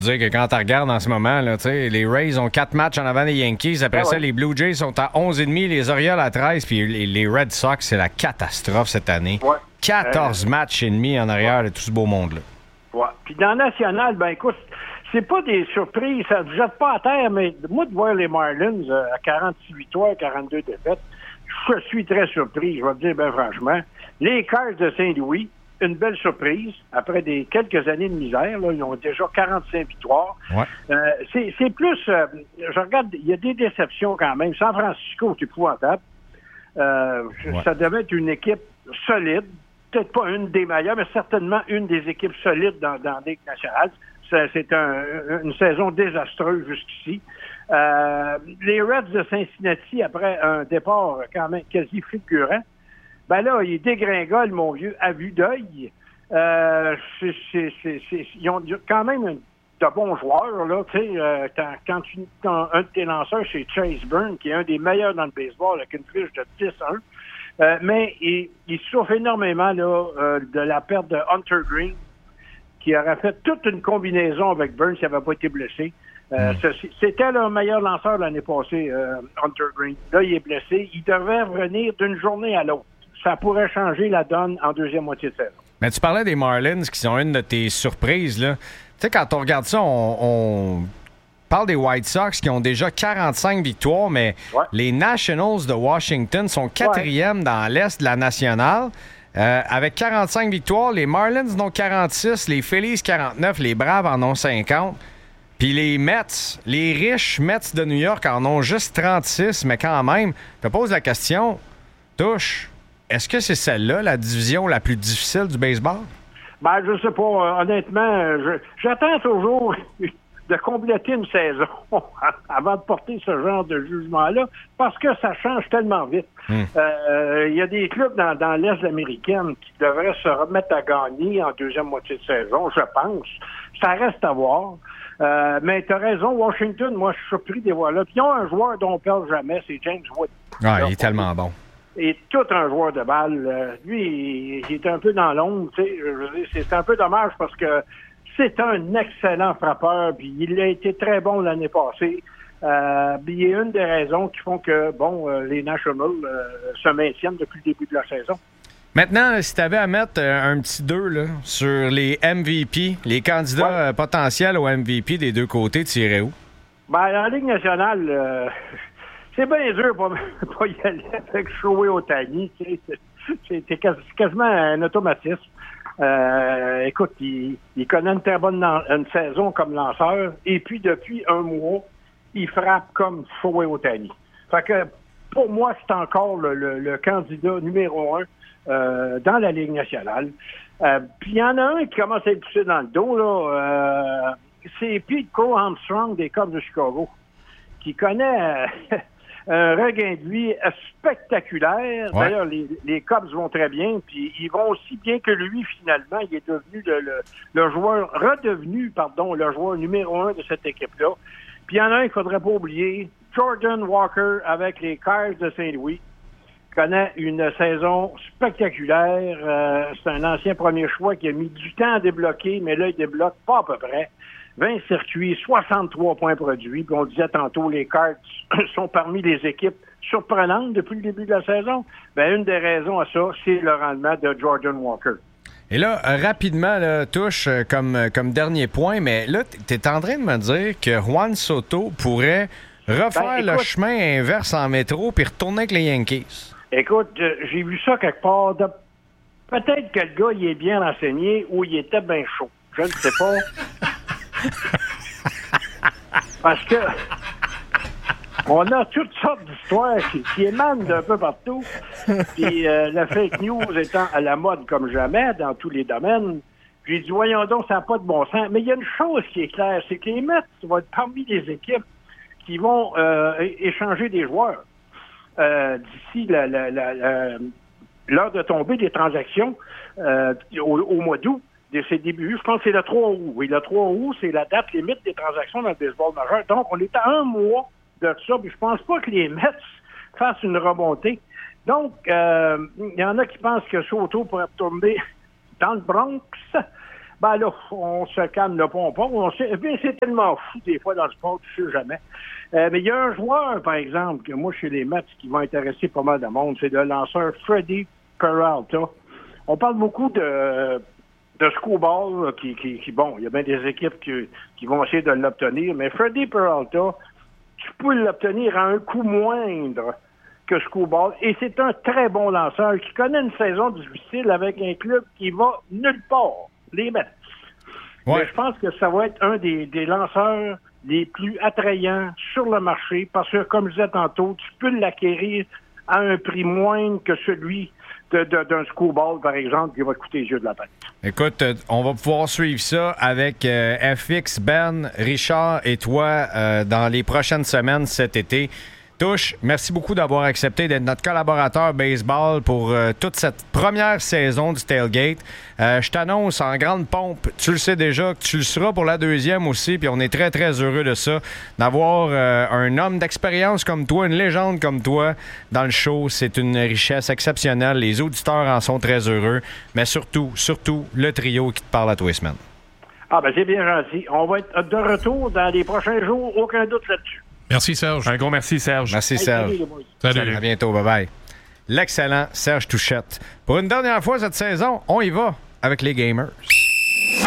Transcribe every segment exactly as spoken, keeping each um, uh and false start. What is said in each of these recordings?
Dire que quand tu regardes en ce moment, là, les Rays ont quatre matchs en avant des Yankees. Après ah ça, ouais. les Blue Jays sont à onze virgule cinq, les Orioles à treize, puis les, les Red Sox, c'est la catastrophe cette année. Ouais. quatorze euh, matchs et demi en arrière ouais. de tout ce beau monde-là. Ouais. Puis dans la Nationale, ben écoute, c'est pas des surprises, ça ne jette pas à terre, mais moi de voir les Marlins euh, à quarante-six victoires, quarante-deux défaites, je suis très surpris, je vais te dire bien franchement. Les Cards de Saint-Louis, une belle surprise. Après des quelques années de misère, là, ils ont déjà quarante-cinq victoires. Ouais. Euh, c'est, c'est plus... Euh, je regarde, il y a des déceptions quand même. San Francisco, c'est épouvantable. Euh, ouais. Ça devait être une équipe solide. Peut-être pas une des meilleures, mais certainement une des équipes solides dans, dans la Ligue nationale. C'est, c'est un, une saison désastreuse jusqu'ici. Euh, les Reds de Cincinnati, après un départ quand même quasi fulgurant, ben là, ils dégringolent, mon vieux, à vue d'œil. Euh, c'est, c'est, c'est, c'est, ils ont quand même de bons joueurs, là. Tu sais, euh, quand, tu, quand un de tes lanceurs, c'est Chase Byrne, qui est un des meilleurs dans le baseball, avec une fiche de dix un. Euh, mais il, il souffre énormément là, euh, de la perte de Hunter Green, qui aurait fait toute une combinaison avec Byrne s'il n'avait pas été blessé. Euh, mm. C'était le meilleur lanceur l'année passée, euh, Hunter Green. Là, il est blessé. Il devrait revenir d'une journée à l'autre. Ça pourrait changer la donne en deuxième moitié de saison. Mais tu parlais des Marlins qui sont une de tes surprises, là. Tu sais, quand on regarde ça, on, on parle des White Sox qui ont déjà quarante-cinq victoires, mais ouais. les Nationals de Washington sont quatrième ouais. dans l'Est de la Nationale. Euh, avec quarante-cinq victoires, les Marlins en ont quarante-six, les Phillies quarante-neuf, les Braves en ont cinquante. Puis les Mets, les riches Mets de New York en ont juste trente-six, mais quand même, je te pose la question, touche. Est-ce que c'est celle-là, la division la plus difficile du baseball? Ben, je sais pas. Euh, honnêtement, je, j'attends toujours de compléter une saison avant de porter ce genre de jugement-là, parce que ça change tellement vite. Il mm. euh, y a des clubs dans, dans l'Est américaine qui devraient se remettre à gagner en deuxième moitié de saison, je pense. Ça reste à voir. Euh, mais tu as raison, Washington, moi, je suis surpris de les voir là. Puis ils ont un joueur dont on ne perd jamais, c'est James Wood. Ah, il est tellement bon. Et tout un joueur de balle. Euh, lui, il, il est un peu dans l'ombre, tu sais. Je veux dire, c'est un peu dommage parce que c'est un excellent frappeur, puis il a été très bon l'année passée. Euh, puis il y a une des raisons qui font que, bon, euh, les Nationals euh, se maintiennent depuis le début de la saison. Maintenant, si tu avais à mettre un petit deux là, sur les M V P, les candidats ouais. euh, potentiels au M V P des deux côtés, tu irais où? Ben, dans la Ligue nationale... Euh, c'est bien dur pour pas y aller avec Shohei Ohtani. C'est, c'est, c'est quasiment un automatisme. Euh, écoute, il, il connaît une très bonne une saison comme lanceur. Et puis, depuis un mois, il frappe comme Shohei Ohtani. Fait que, pour moi, c'est encore le, le, le candidat numéro un euh, dans la Ligue nationale. Euh, puis, il y en a un qui commence à être poussé dans le dos, là. Euh, c'est Pete Crow Armstrong des Cubs de Chicago, qui connaît... un regain de vie spectaculaire. Ouais. D'ailleurs, les, les Cubs vont très bien, puis ils vont aussi bien que lui, finalement. Il est devenu le, le, le joueur, redevenu, pardon, le joueur numéro un de cette équipe-là. Puis il y en a un qu'il ne faudrait pas oublier, Jordan Walker avec les Cards de Saint-Louis, connaît une saison spectaculaire. Euh, c'est un ancien premier choix qui a mis du temps à débloquer, mais là, il débloque pas à peu près. vingt circuits, soixante-trois points produits. Puis on disait tantôt, les Cards sont parmi les équipes surprenantes depuis le début de la saison. Bien, une des raisons à ça, c'est le rendement de Jordan Walker. Et là, rapidement, là, touche comme, comme dernier point, mais là, tu es en train de me dire que Juan Soto pourrait refaire ben, écoute, le chemin inverse en métro puis retourner avec les Yankees. Écoute, j'ai vu ça quelque part. De... Peut-être que le gars, il est bien renseigné ou il était bien chaud. Je ne sais pas. Parce que on a toutes sortes d'histoires qui, qui émanent d'un peu partout. Puis euh, la fake news étant à la mode comme jamais dans tous les domaines. J'ai dit, voyons donc, ça n'a pas de bon sens. Mais il y a une chose qui est claire, c'est que les Mets vont être parmi les équipes qui vont euh, échanger des joueurs euh, d'ici la, la, la, la, l'heure de tombée des transactions euh, au, au mois d'août. De ses débuts, je pense que c'est le trois août. Oui, le trois août, c'est la date limite des transactions dans le baseball majeur. Donc, on est à un mois de ça, puis je pense pas que les Mets fassent une remontée. Donc, il euh, y en a qui pensent que Soto pourrait tomber dans le Bronx. ben là, on se calme le pompon. On sait, c'est tellement fou des fois dans le sport, tu sais jamais. Euh, mais il y a un joueur, par exemple, que moi, chez les Mets, qui va intéresser pas mal de monde, c'est le lanceur Freddie Peralta. On parle beaucoup de, de Screwball, qui, qui, qui, bon, il y a bien des équipes qui, qui vont essayer de l'obtenir, mais Freddie Peralta, tu peux l'obtenir à un coût moindre que Screwball, et c'est un très bon lanceur qui connaît une saison difficile avec un club qui va nulle part, les Mets. Ouais. Mais je pense que ça va être un des, des lanceurs les plus attrayants sur le marché parce que, comme je disais tantôt, tu peux l'acquérir à un prix moindre que celui de, de, d'un Screwball, par exemple, qui va coûter les yeux de la tête. Écoute, on va pouvoir suivre ça avec euh, F X, Ben, Richard et toi euh, dans les prochaines semaines cet été. Touche, merci beaucoup d'avoir accepté d'être notre collaborateur baseball pour euh, toute cette première saison du Tailgate. Euh, je t'annonce en grande pompe, tu le sais déjà, que tu le seras pour la deuxième aussi, puis on est très, très heureux de ça, d'avoir euh, un homme d'expérience comme toi, une légende comme toi dans le show. C'est une richesse exceptionnelle. Les auditeurs en sont très heureux, mais surtout, surtout, le trio qui te parle à tous les semaines. Ah ben c'est bien gentil. On va être de retour dans les prochains jours, aucun doute là-dessus. Merci, Serge. Un gros merci, Serge. Merci, Serge. Hey, salut, salut. À bientôt. Bye-bye. L'excellent Serge Touchette. Pour une dernière fois cette saison, on y va avec les Gamers. Oh!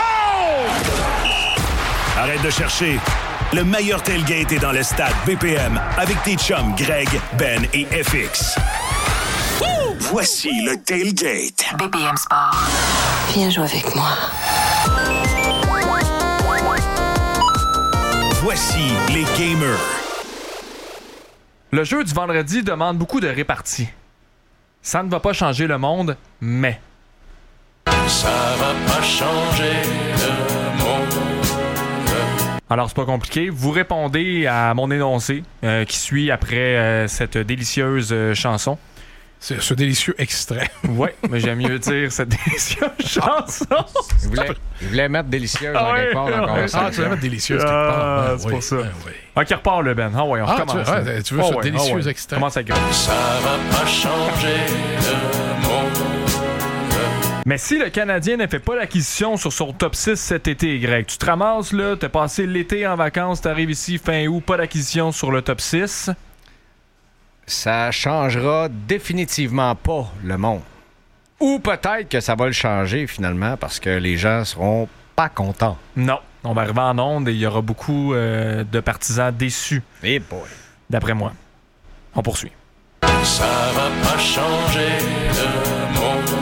Arrête de chercher. Le meilleur tailgate est dans le stade B P M avec tes chums Greg, Ben et F X. Woo! Voici le tailgate. B P M Sport. Viens jouer avec moi. Voici les Gamers. Le jeu du vendredi demande beaucoup de répartie. Ça ne va pas changer le monde, mais... Ça va pas changer le monde. Alors, c'est pas compliqué. Vous répondez à mon énoncé euh, qui suit après euh, cette délicieuse euh, chanson. C'est ce délicieux extrait. Oui, mais j'aime mieux dire cette délicieuse chanson. Il voulait, il voulait mettre délicieuse ah en ouais, quelque part dans la conversation. Ah, tu voulais mettre délicieuse quelque ah, part. Ah, c'est oui, pour ça. Ah, oui. OK, repart le Ben. Ah ouais, on ah, recommence. Tu, ouais, tu veux oh, ce ouais, délicieux oh, ouais. extrait? Commence avec Ça va pas changer le monde. Mais si le Canadien ne fait pas l'acquisition sur son top six cet été, Greg, tu te ramasses là, t'as passé l'été en vacances, t'arrives ici fin août, pas d'acquisition sur le top six. Ça changera définitivement pas le monde. Ou peut-être que ça va le changer finalement parce que les gens seront pas contents. Non, on va arriver en onde et il y aura beaucoup euh, de partisans déçus. Eh boy. D'après moi. On poursuit. Ça va pas changer le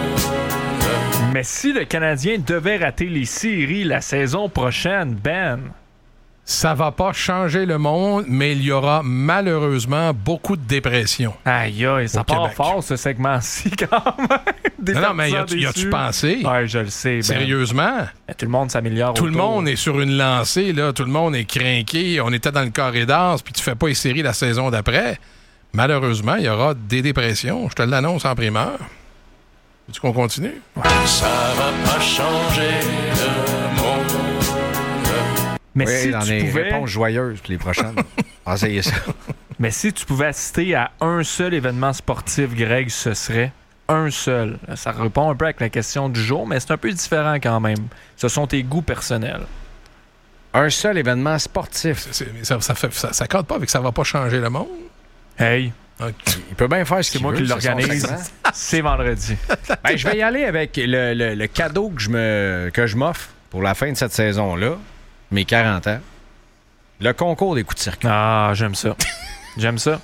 monde. Mais si le Canadien devait rater les séries la saison prochaine, Ben... Ça va pas changer le monde, mais il y aura malheureusement beaucoup de dépression. Aïe, aïe, ça part Québec. Fort ce segment-ci quand même. Des non, non, mais y a-tu, y a-tu pensé? Ouais, je le sais. Ben, Sérieusement? Ben, tout le monde s'améliore. Tout autour. le monde est sur une lancée, là. Tout le monde est crinqué. On était dans le carré d'as, puis tu fais pas les séries la saison d'après. Malheureusement, il y aura des dépressions. Je te l'annonce en primeur. Veux-tu qu'on continue? Ouais. Ça va pas changer le monde. Mais oui, si dans tu les pouvais... réponses joyeuses pour les prochaines. Essayez ça. Mais si tu pouvais assister à un seul événement sportif, Greg, ce serait un seul. Ça répond un peu avec la question du jour, mais c'est un peu différent quand même. Ce sont tes goûts personnels. Un seul événement sportif. C'est, c'est, ça, ça, fait, ça, ça cadre pas avec ça va pas changer le monde. Hey! Okay. Il peut bien faire ce c'est qu'il moi veut. qui l'organise. C'est vendredi. Ben, je vais y aller avec le, le, le cadeau que je, me, que je m'offre pour la fin de cette saison-là. Mes quarante ans. Le concours des coups de circuit. Ah, j'aime ça. J'aime ça.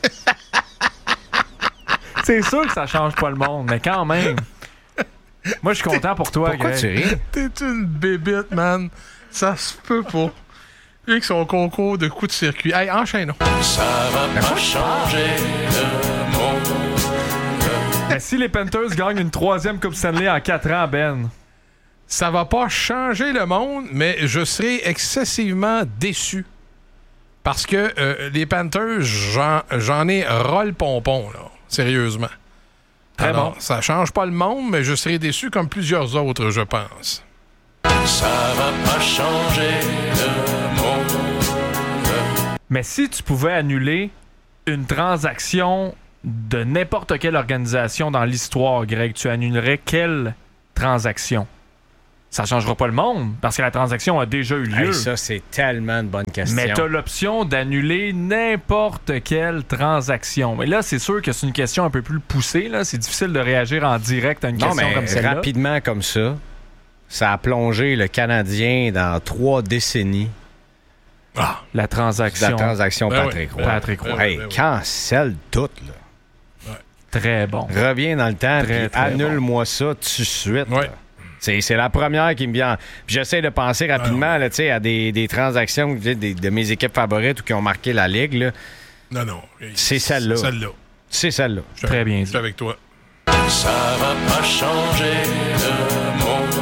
C'est sûr que ça change pas le monde, mais quand même. Moi, je suis content pour toi, Pourquoi Greg. tu ris? T'es une bébite, man. Ça se peut pas. Lui, avec son concours de coups de circuit. Hey, enchaînons. Ça va pas changer le monde. Mais si les Panthers gagnent une troisième Coupe Stanley en quatre ans, Ben... Ça va pas changer le monde, mais je serai excessivement déçu. Parce que euh, les Panthers, j'en, j'en ai ras le pompon, là. Sérieusement. Très Alors, bon. ça change pas le monde, mais je serai déçu comme plusieurs autres, je pense. Ça va pas changer le monde. Mais si tu pouvais annuler une transaction de n'importe quelle organisation dans l'histoire, Greg, tu annulerais quelle transaction? ça changera pas le monde parce que la transaction a déjà eu lieu. Hey, ça, c'est tellement une bonne question. Mais tu as l'option d'annuler n'importe quelle transaction. Mais là, c'est sûr que c'est une question un peu plus poussée. Là. C'est difficile de réagir en direct à une non, question mais comme celle-là. Rapidement comme ça, ça a plongé le Canadien dans trois décennies. Ah, la transaction. La transaction ben Patrick oui, Roy. Patrick Roy. Ben Hey, oui, ben oui. cancelle tout, là. Très bon. Reviens dans le temps Très, puis très annule-moi ça tout de suite. Ouais. là. C'est, c'est la première qui me vient. Puis j'essaie de penser rapidement là, à des, des transactions des, de mes équipes favorites ou qui ont marqué la Ligue. Là. Non, non. C'est celle-là. Celle-là. C'est celle-là. Je suis Très avec- bien Je dit. suis avec toi. Ça va pas changer le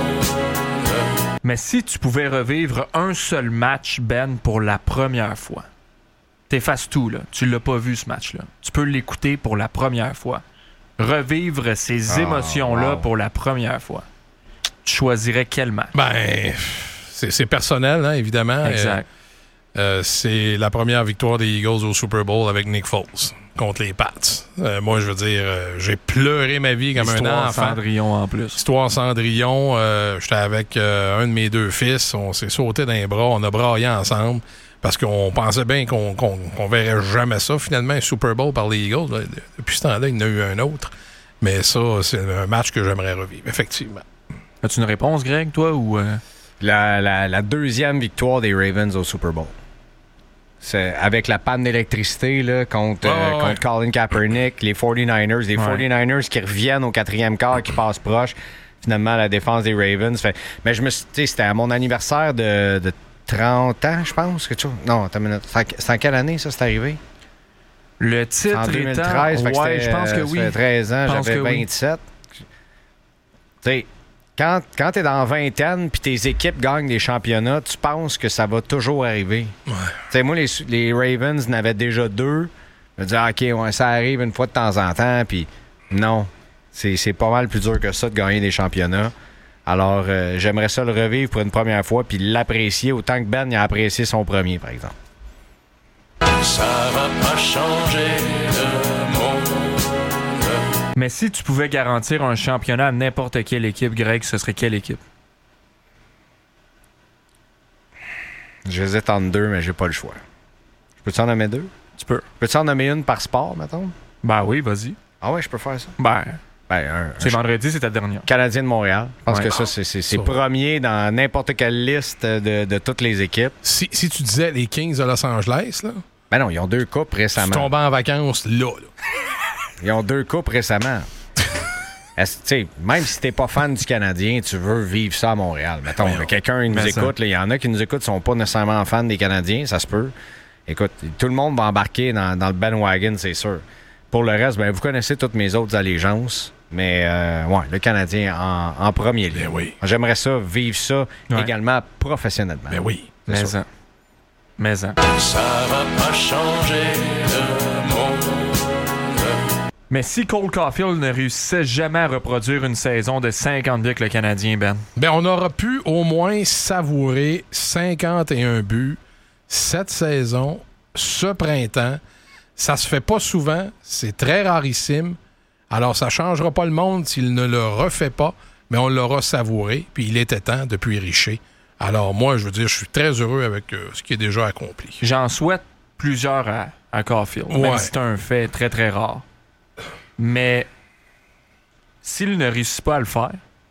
monde. Mais si tu pouvais revivre un seul match, Ben, pour la première fois, t'effaces tout, là. Tu l'as pas vu, ce match-là. Tu peux l'écouter pour la première fois. Revivre ces Ah, émotions-là wow. pour la première fois. Tu choisirais quel match? Ben, c'est, c'est personnel, hein, évidemment. Exact. Euh, euh, c'est la première victoire des Eagles au Super Bowl avec Nick Foles contre les Pats. Euh, moi, je veux dire, euh, j'ai pleuré ma vie comme Histoire un enfant. Cendrillon en plus. Histoire Cendrillon. Euh, j'étais avec euh, un de mes deux fils. On s'est sauté dans les bras. On a braillé ensemble parce qu'on pensait bien qu'on, qu'on, qu'on verrait jamais ça. Finalement, un Super Bowl par les Eagles. Là, depuis ce temps-là, il y en a eu un autre. Mais ça, c'est un match que j'aimerais revivre, effectivement. As-tu une réponse, Greg, toi, ou... euh? La, la, la deuxième victoire des Ravens au Super Bowl. C'est avec la panne d'électricité là, contre, Ouais, euh, ouais, contre ouais. Colin Kaepernick, les forty-niners, les Ouais. forty-niners qui reviennent au quatrième quart, qui passent proche. Finalement, la défense des Ravens. Fait, mais je me suis, tu sais, c'était à mon anniversaire de, de trente ans, je pense. Quelque chose. Non, attends une minute. C'est en, c'est en quelle année, ça, c'est arrivé? Le C'est titre en deux mille treize. étant... fait que Ouais, c'était, je pense que euh, oui. Ça fait treize ans, Je pense j'avais que oui. vingt-sept. Tu sais, quand, quand t'es dans vingtaine puis tes équipes gagnent des championnats, tu penses que ça va toujours arriver. Ouais. Tu sais, moi, les, les Ravens n'avaient déjà deux. Je me disais, OK, ouais, ça arrive une fois de temps en temps, puis non. C'est, c'est pas mal plus dur que ça de gagner des championnats. Alors, euh, j'aimerais ça le revivre pour une première fois, puis l'apprécier autant que Ben il a apprécié son premier, par exemple. Ça va pas changer le monde. Mais si tu pouvais garantir un championnat à n'importe quelle équipe, Greg, ce serait quelle équipe? J'hésite entre deux, mais j'ai pas le choix. Je peux-tu en nommer deux? Tu peux. Peux-tu en nommer une par sport, mettons? Ben oui, vas-y. Ah ouais, je peux faire ça. Ben, Ben, un, c'est un vendredi, c'est ta dernière. Canadien de Montréal. Je pense Ouais. que ça, c'est, c'est, c'est Ça. premier dans n'importe quelle liste de, de toutes les équipes. Si, si tu disais les Kings de Los Angeles, là, Ben non, ils ont deux coupes tu récemment. tombais en vacances là. là. Ils ont deux coupes récemment. Est-ce- tu sais, même si t'es pas fan du Canadien, tu veux vivre ça à Montréal. Mettons, Voyons. là, quelqu'un il nous Mais ça. écoute, là, il y en a qui nous écoutent, sont pas nécessairement fans des Canadiens, ça se peut. Écoute, tout le monde va embarquer dans, dans le bandwagon, c'est sûr. Pour le reste, ben vous connaissez toutes mes autres allégeances, mais euh, ouais, le Canadien en, en premier lieu. Ben oui. J'aimerais ça, vivre ça Ouais. également professionnellement. Ben oui. C'est Mais sûr. en. Mais en. Ça va pas changer le monde. Mais si Cole Caulfield ne réussissait jamais à reproduire une saison de cinquante buts avec le Canadien, Ben, Ben, on aura pu au moins savourer cinquante et un buts cette saison, ce printemps. Ça se fait pas souvent, c'est très rarissime. Alors, ça changera pas le monde s'il ne le refait pas, mais on l'aura savouré, puis il était temps depuis Richer. Alors, moi, je veux dire, je suis très heureux avec euh, ce qui est déjà accompli. j'en souhaite plusieurs à, à Caulfield, même Ouais. si c'est un fait très, très rare. Mais s'il ne réussit pas à le faire,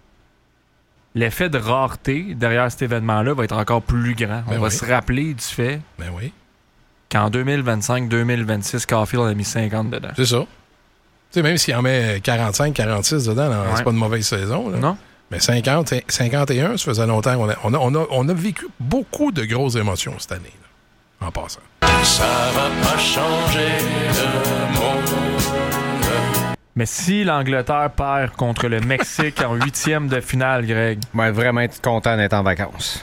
l'effet de rareté derrière cet événement-là va être encore plus grand. On Ben va oui. se rappeler du fait Ben oui, qu'en deux mille vingt-cinq deux mille vingt-six, Caulfield a mis cinquante dedans. c'est ça. Tu sais, même s'il en met quarante-cinq quarante-six dedans, là, Ouais. c'est pas une mauvaise saison. Là. Non? Mais cinquante, cinquante et un, ça faisait longtemps qu'on a, on a, on a, on a vécu beaucoup de grosses émotions cette année, là, en passant. Ça va pas changer le monde. Mais si l'Angleterre perd contre le Mexique en huitième de finale, Greg, Je vais vraiment être content d'être en vacances.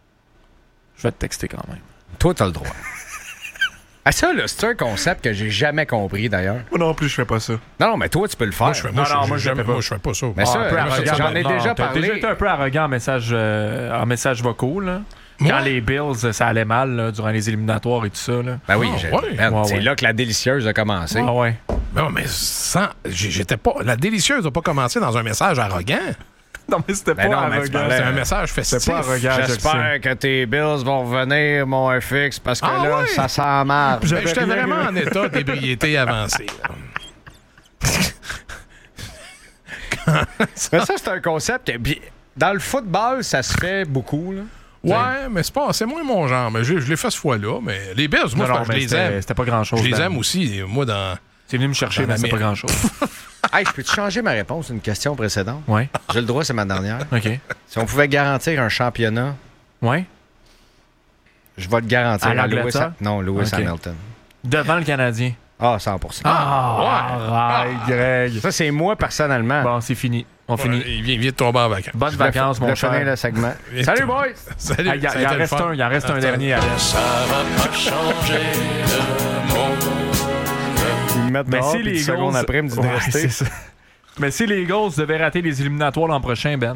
je vais te texter quand même. Toi, t'as le droit. Ah, ça, là, c'est un concept que j'ai jamais compris, d'ailleurs. Moi non plus, je fais pas ça. Non, non, mais toi, tu peux le faire. Moi, je fais, moi, Non, je- non, je- moi, je jamais- fais pas. moi, je fais pas ça. Mais ça, un peu moi, arrogant, j'en ai non, déjà t'as parlé. déjà été un peu arrogant en message, euh, en message vocaux, là. Moi? Quand les Bills, ça allait mal là, durant les éliminatoires et tout ça. Là. Ben oui, Ah, j'ai- ouais. man, Ouais, c'est ouais. là que la délicieuse a commencé. Ah ouais. Non, mais sans. j'ai- J'étais pas. La délicieuse n'a pas commencé dans un message arrogant. Non, mais c'était ben pas non, arrogant. C'est un message festif. C'était pas arrogant. J'espère que tes Bills vont revenir, mon F X, parce que ah, là, ouais. ça sent mal. Ben, j'étais vraiment en état d'ébriété avancé. Mais ça, c'est un concept. Dans le football, ça se fait beaucoup, là. Ouais, t'sais. mais c'est pas, c'est moins mon genre. Mais je, je l'ai fait ce fois-là. Mais les Bills, moi, non, non, je les aime. C'était pas grand-chose. Je les aime aussi. Moi, dans. C'est venu me chercher, mais c'est pas grand-chose. Hey, je peux-tu changer ma réponse à une question précédente? Oui. J'ai le droit, c'est ma dernière. OK. Si on pouvait garantir un championnat, oui. Je vais le garantir à, à Lewis, ha- non, Lewis okay. Hamilton. Devant le Canadien. Ah, cent pour cent. Ah, ouais. Arrête, Greg. Ça, c'est moi, personnellement. Bon, c'est fini. On ouais, finit. Il vient, vient de tomber en vacances. Bonnes vacances, mon cher. Le segment. Salut, boys! Salut. Il ah, y, y en reste un, il en reste un dernier. À ça va pas changer le monde. Mais si les secondes après, me dit de ouais, rester. Mais si les Eagles devaient rater les éliminatoires l'an prochain, Ben?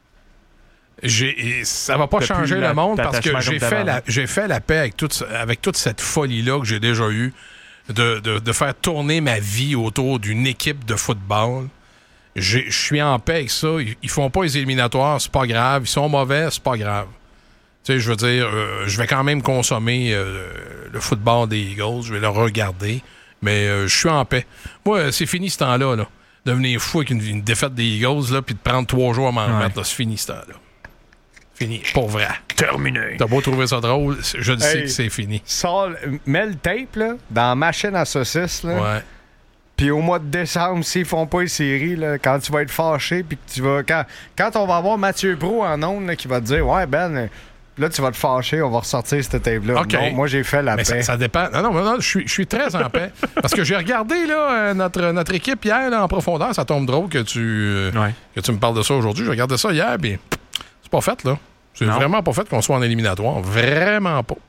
J'ai, ça va pas T'as changer le la, monde parce que j'ai fait, la, j'ai fait la paix avec toute, avec toute cette folie-là que j'ai déjà eue de, de, de faire tourner ma vie autour d'une équipe de football. Je suis en paix avec ça. Ils, ils font pas les éliminatoires, c'est pas grave. Ils sont mauvais, c'est pas grave. Tu sais, je veux dire, euh, je vais quand même consommer euh, le football des Eagles, je vais le regarder, mais euh, je suis en paix. Moi, c'est fini ce temps-là, là. Devenir fou avec une, une défaite des Eagles, là, puis de prendre trois jours à m'en remettre, ouais. là, c'est fini ce temps-là. Fini, pour vrai. Terminé. T'as beau trouver ça drôle, je le hey, sais que c'est fini. Sors, mets le tape là, dans la machine à saucisses. Là. Ouais. Puis au mois de décembre, s'ils font pas les séries, là, quand tu vas être fâché, puis que tu vas. Quand, quand on va avoir Mathieu Pro en ondes là, qui va te dire ouais, Ben, là, tu vas te fâcher, on va ressortir cette tape-là. Okay. Non, moi, j'ai fait la mais paix. Ça, ça dépend. Non, non, non, je suis, je suis très en paix. Parce que j'ai regardé là, notre, notre équipe hier là, en profondeur. Ça tombe drôle que tu, euh, ouais. que tu me parles de ça aujourd'hui. J'ai regardé ça hier, puis c'est pas fait, là. C'est non. vraiment pas fait qu'on soit en éliminatoire. Vraiment pas.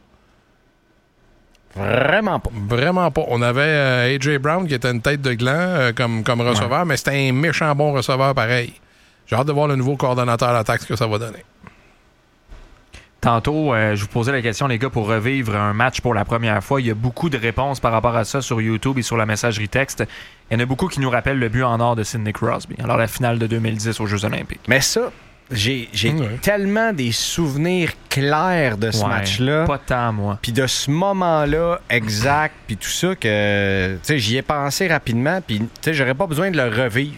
Vraiment pas. Vraiment pas. On avait euh, A J Brown qui était une tête de gland euh, comme, comme receveur, ouais. mais c'était un méchant bon receveur pareil. J'ai hâte de voir le nouveau coordonnateur à l'attaque, ce que ça va donner. Tantôt, euh, je vous posais la question, les gars, pour revivre un match pour la première fois. Il y a beaucoup de réponses par rapport à ça sur YouTube et sur la messagerie texte. Il y en a beaucoup qui nous rappellent le but en or de Sidney Crosby, alors la finale de deux mille dix aux Jeux Olympiques. Mais ça... J'ai, j'ai mmh. tellement des souvenirs clairs de ce ouais, match-là. Pas tant, moi. Puis de ce moment-là exact, puis tout ça, que j'y ai pensé rapidement, puis j'aurais pas besoin de le revivre.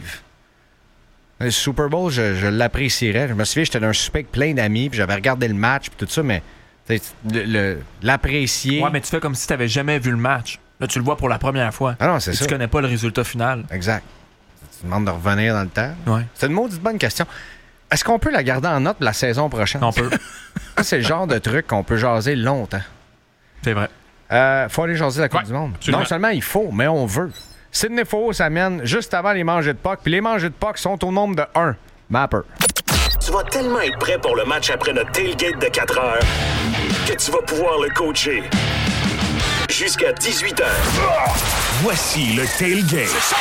Le Super Bowl, je, je l'apprécierais. Je me souviens, j'étais dans un souper avec plein d'amis, puis j'avais regardé le match, puis tout ça, mais le, le, l'apprécier... Ouais, mais tu fais comme si tu n'avais jamais vu le match. Là, tu le vois pour la première fois. Ah non, c'est et ça. Tu connais pas le résultat final. Exact. Tu demandes de revenir dans le temps. Ouais. C'est une maudite bonne question. Est-ce qu'on peut la garder en note la saison prochaine? On peut. Ça, c'est le genre de truc qu'on peut jaser longtemps. C'est vrai. Euh, faut aller jaser la Coupe ouais, du Monde. Absolument. Non seulement il faut, mais on veut. Sidney Faux s'amène juste avant les mangées de puck, puis les mangées de puck sont au nombre de un. Mapper. Tu vas tellement être prêt pour le match après notre tailgate de quatre heures que tu vas pouvoir le coacher jusqu'à dix-huit heures. Voici le tailgate.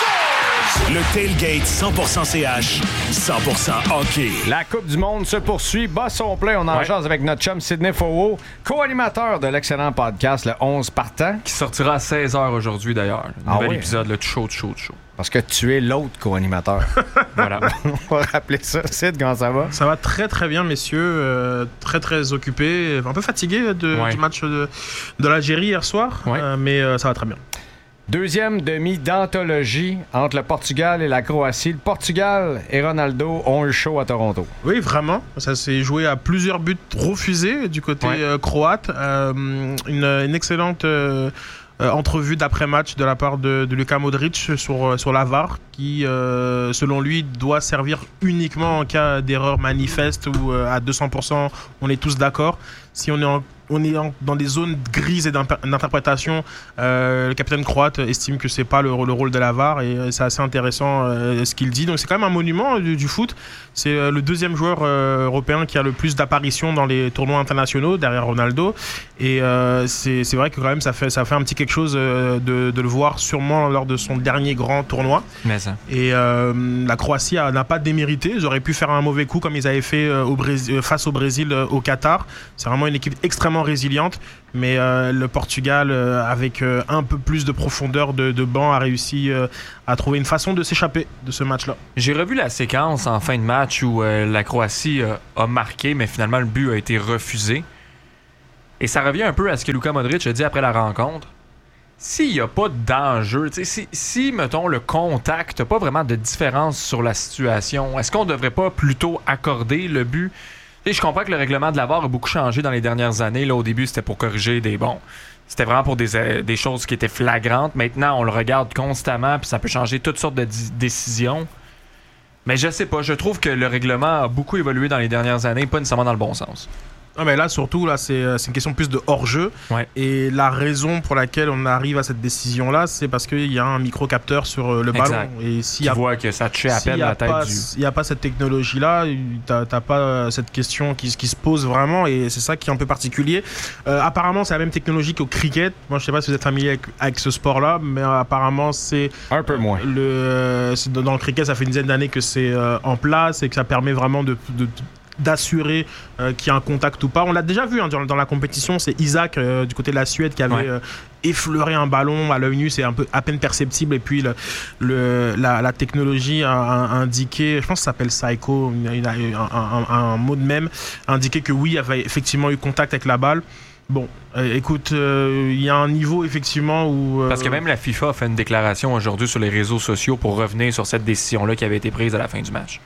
Le tailgate cent pour cent C H, cent pour cent hockey. La Coupe du Monde se poursuit. Bas son plein, on en ouais. jase avec notre chum Sidney Faux, co-animateur de l'excellent podcast Le onze Partant. Qui sortira à seize heures aujourd'hui d'ailleurs. Un ah nouvel oui. épisode, le chaud, chaud, chaud. Parce que tu es l'autre co-animateur. Voilà. On va rappeler ça. Sid, comment ça va? Ça va très très bien, messieurs. Euh, très très occupé. Un peu fatigué de, ouais. du match de, de l'Algérie hier soir. Ouais. Euh, mais euh, ça va très bien. Deuxième demi d'anthologie entre le Portugal et la Croatie. Le Portugal et Ronaldo ont eu chaud à Toronto. Oui, vraiment. Ça s'est joué à plusieurs buts refusés du côté ouais. euh, croate. Euh, une, une excellente euh, euh, entrevue d'après-match de la part de, de Luka Modric sur, sur la V A R qui, euh, selon lui, doit servir uniquement en cas d'erreur manifeste ou euh, à deux cents pour cent, on est tous d'accord. Si on est en On est en, dans des zones grises et d'interprétation. Euh, le capitaine croate estime que c'est pas le, le rôle de la V A R et c'est assez intéressant euh, ce qu'il dit. Donc c'est quand même un monument du, du foot. C'est euh, le deuxième joueur euh, européen qui a le plus d'apparitions dans les tournois internationaux derrière Ronaldo. Et euh, c'est, c'est vrai que quand même ça fait, ça fait un petit quelque chose euh, de, de le voir sûrement lors de son dernier grand tournoi. Mais ça. Et euh, la Croatie a, n'a pas démérité. Ils auraient pu faire un mauvais coup comme ils avaient fait euh, au Brésil, face au Brésil euh, au Qatar. C'est vraiment effectivement une équipe extrêmement résiliente, mais euh, le Portugal, euh, avec euh, un peu plus de profondeur de, de banc, a réussi euh, à trouver une façon de s'échapper de ce match-là. J'ai revu la séquence en fin de match où euh, la Croatie euh, a marqué, mais finalement le but a été refusé. Et ça revient un peu à ce que Luka Modric a dit après la rencontre. S'il n'y a pas d'enjeu, si, si, mettons, le contact n'a pas vraiment de différence sur la situation, est-ce qu'on ne devrait pas plutôt accorder le but? T'sais, je comprends que le règlement de la V A R a beaucoup changé dans les dernières années. Là, au début, c'était pour corriger des bons. C'était vraiment pour des, euh, des choses qui étaient flagrantes. Maintenant, on le regarde constamment, puis ça peut changer toutes sortes de d- décisions. Mais je sais pas, je trouve que le règlement a beaucoup évolué dans les dernières années, pas nécessairement dans le bon sens. Ah mais là surtout là c'est, c'est une question plus de hors-jeu ouais. Et la raison pour laquelle on arrive à cette décision là c'est parce qu'il y a un micro-capteur sur le exact. ballon et s'il y a, voit que ça touche à peine la tête pas, du... il n'y a pas cette technologie là t'as, t'as pas cette question qui, qui se pose vraiment et c'est ça qui est un peu particulier. Euh, apparemment c'est la même technologie qu'au cricket. Moi je sais pas si vous êtes familier avec, avec ce sport là mais euh, apparemment c'est un peu moins le, euh, c'est, dans le cricket ça fait une dizaine d'années que c'est euh, en place et que ça permet vraiment de, de, de d'assurer euh, qu'il y a un contact ou pas. On l'a déjà vu hein, dans, dans la compétition, c'est Isaac euh, du côté de la Suède qui avait ouais. euh, effleuré un ballon à l'œil nu, c'est un peu à peine perceptible et puis le, le, la, la technologie a, a indiqué, je pense que ça s'appelle Psycho, il a un, un, un mot de même, indiqué que oui, il avait effectivement eu contact avec la balle. Bon, euh, écoute, il euh, y a un niveau effectivement où... Euh... Parce que même la FIFA a fait une déclaration aujourd'hui sur les réseaux sociaux pour revenir sur cette décision-là qui avait été prise à la fin du match.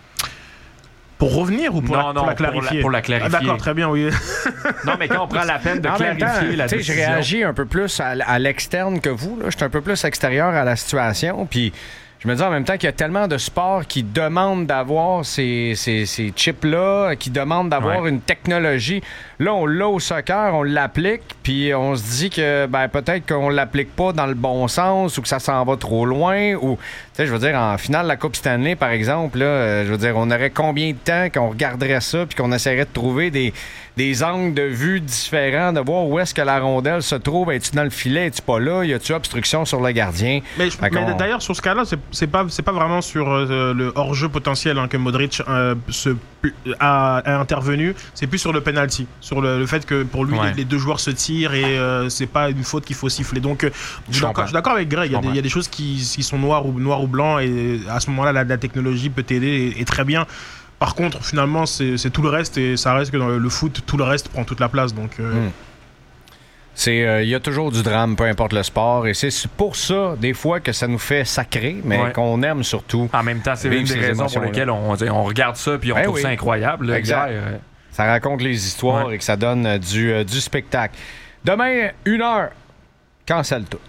Pour revenir ou pour, non, la, non, pour la clarifier? Pour la, pour la clarifier. Ah, d'accord, très bien, oui. Non, mais quand on prend la peine de en clarifier temps, la décision... Je réagis un peu plus à, à l'externe que vous. Je suis un peu plus extérieur à la situation. Puis je me dis en même temps qu'il y a tellement de sports qui demandent d'avoir ces, ces, ces chips-là, qui demandent d'avoir ouais. une technologie. Là, on l'a au soccer, on l'applique, puis on se dit que ben, peut-être qu'on l'applique pas dans le bon sens ou que ça s'en va trop loin. Ou, tu sais, je veux dire, en finale de la Coupe Stanley, par exemple, là, je veux dire, on aurait combien de temps qu'on regarderait ça puis qu'on essaierait de trouver des, des angles de vue différents, de voir où est-ce que la rondelle se trouve. Es-tu dans le filet? Es-tu pas là? Y a-tu obstruction sur le gardien? Mais, mais d'ailleurs, sur ce cas-là, c'est, c'est, pas, c'est pas vraiment sur euh, le hors-jeu potentiel hein, que Modric euh, se, a, a intervenu. C'est plus sur le penalty. Sur le, le fait que pour lui, ouais. les, les deux joueurs se tirent et euh, c'est pas une faute qu'il faut siffler. Donc, euh, je, suis d'accord, je suis d'accord avec Greg. Il y, y a des choses qui, qui sont noires ou, noires ou blancs et à ce moment-là, la, la technologie peut t'aider et, et très bien. Par contre, finalement, c'est, c'est tout le reste et ça reste que dans le, le foot, tout le reste prend toute la place. Donc, euh... mmh. c'est, il euh, y a toujours du drame, peu importe le sport, et c'est pour ça, des fois, que ça nous fait sacrer, mais ouais. qu'on aime surtout. En même temps, c'est une des raisons pour lesquelles on, on regarde ça puis on ben trouve oui. ça incroyable. Exact. Hier, euh... Ça raconte les histoires ouais. et que ça donne euh, du, euh, du spectacle. Demain, une heure, cancelle tout.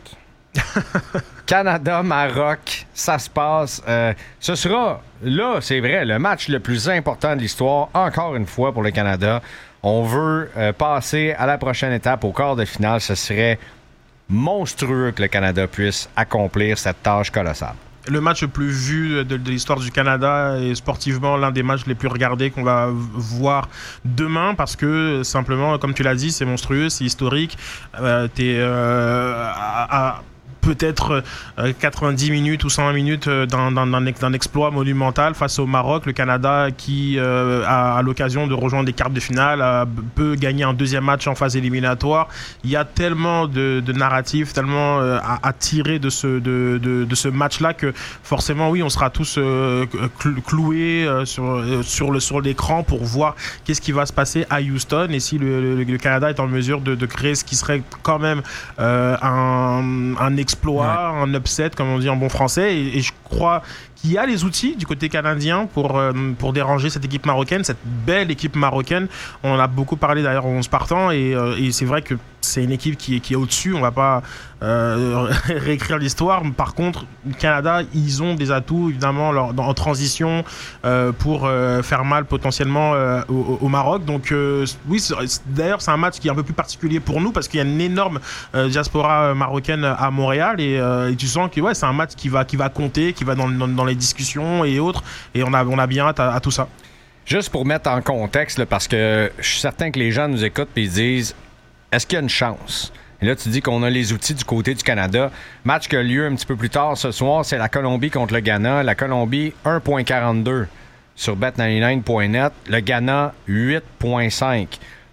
Canada, Maroc, ça se passe. Euh, ce sera, là, c'est vrai, le match le plus important de l'histoire, encore une fois pour le Canada. On veut euh, passer à la prochaine étape, au quart de finale. Ce serait monstrueux que le Canada puisse accomplir cette tâche colossale. Le match le plus vu de, de l'histoire du Canada et sportivement l'un des matchs les plus regardés qu'on va voir demain parce que simplement, comme tu l'as dit, c'est monstrueux, c'est historique. Euh, t'es euh, à, à peut-être euh, quatre-vingt-dix minutes ou cent vingt minutes d'un, d'un, d'un exploit monumental face au Maroc. Le Canada qui euh, a, a l'occasion de rejoindre les quarts de finale, a, peut gagner un deuxième match en phase éliminatoire. Il y a tellement de, de narratifs, tellement euh, à, à tirer de ce, de, de, de ce match-là que forcément, oui, on sera tous euh, cloués euh, sur, euh, sur, le, sur l'écran pour voir qu'est-ce qui va se passer à Houston et si le, le, le Canada est en mesure de, de créer ce qui serait quand même euh, un, un exploit exploit, ouais. un upset comme on dit en bon français et, et je crois qu'il y a les outils du côté canadien pour, euh, pour déranger cette équipe marocaine, cette belle équipe marocaine. On en a beaucoup parlé d'ailleurs en se partant et, euh, et c'est vrai que c'est une équipe qui est, qui est au-dessus, on va pas euh, réécrire l'histoire. Par contre, le Canada, ils ont des atouts évidemment leur, dans, en transition euh, pour euh, faire mal potentiellement euh, au, au Maroc. Donc euh, oui, c'est, d'ailleurs c'est un match qui est un peu plus particulier pour nous parce qu'il y a une énorme euh, diaspora marocaine à Montréal et, euh, et tu sens que ouais, c'est un match qui va, qui va compter, qui va dans, dans, dans les discussions et autres et on a, on a bien hâte à, à tout ça. Juste pour mettre en contexte, là, parce que je suis certain que les gens nous écoutent et ils disent est-ce qu'il y a une chance? Et là, tu dis qu'on a les outils du côté du Canada. Match qui a lieu un petit peu plus tard ce soir, c'est la Colombie contre le Ghana. La Colombie, un virgule quarante-deux sur bet quatre-vingt-dix-neuf point net. Le Ghana, huit virgule cinq.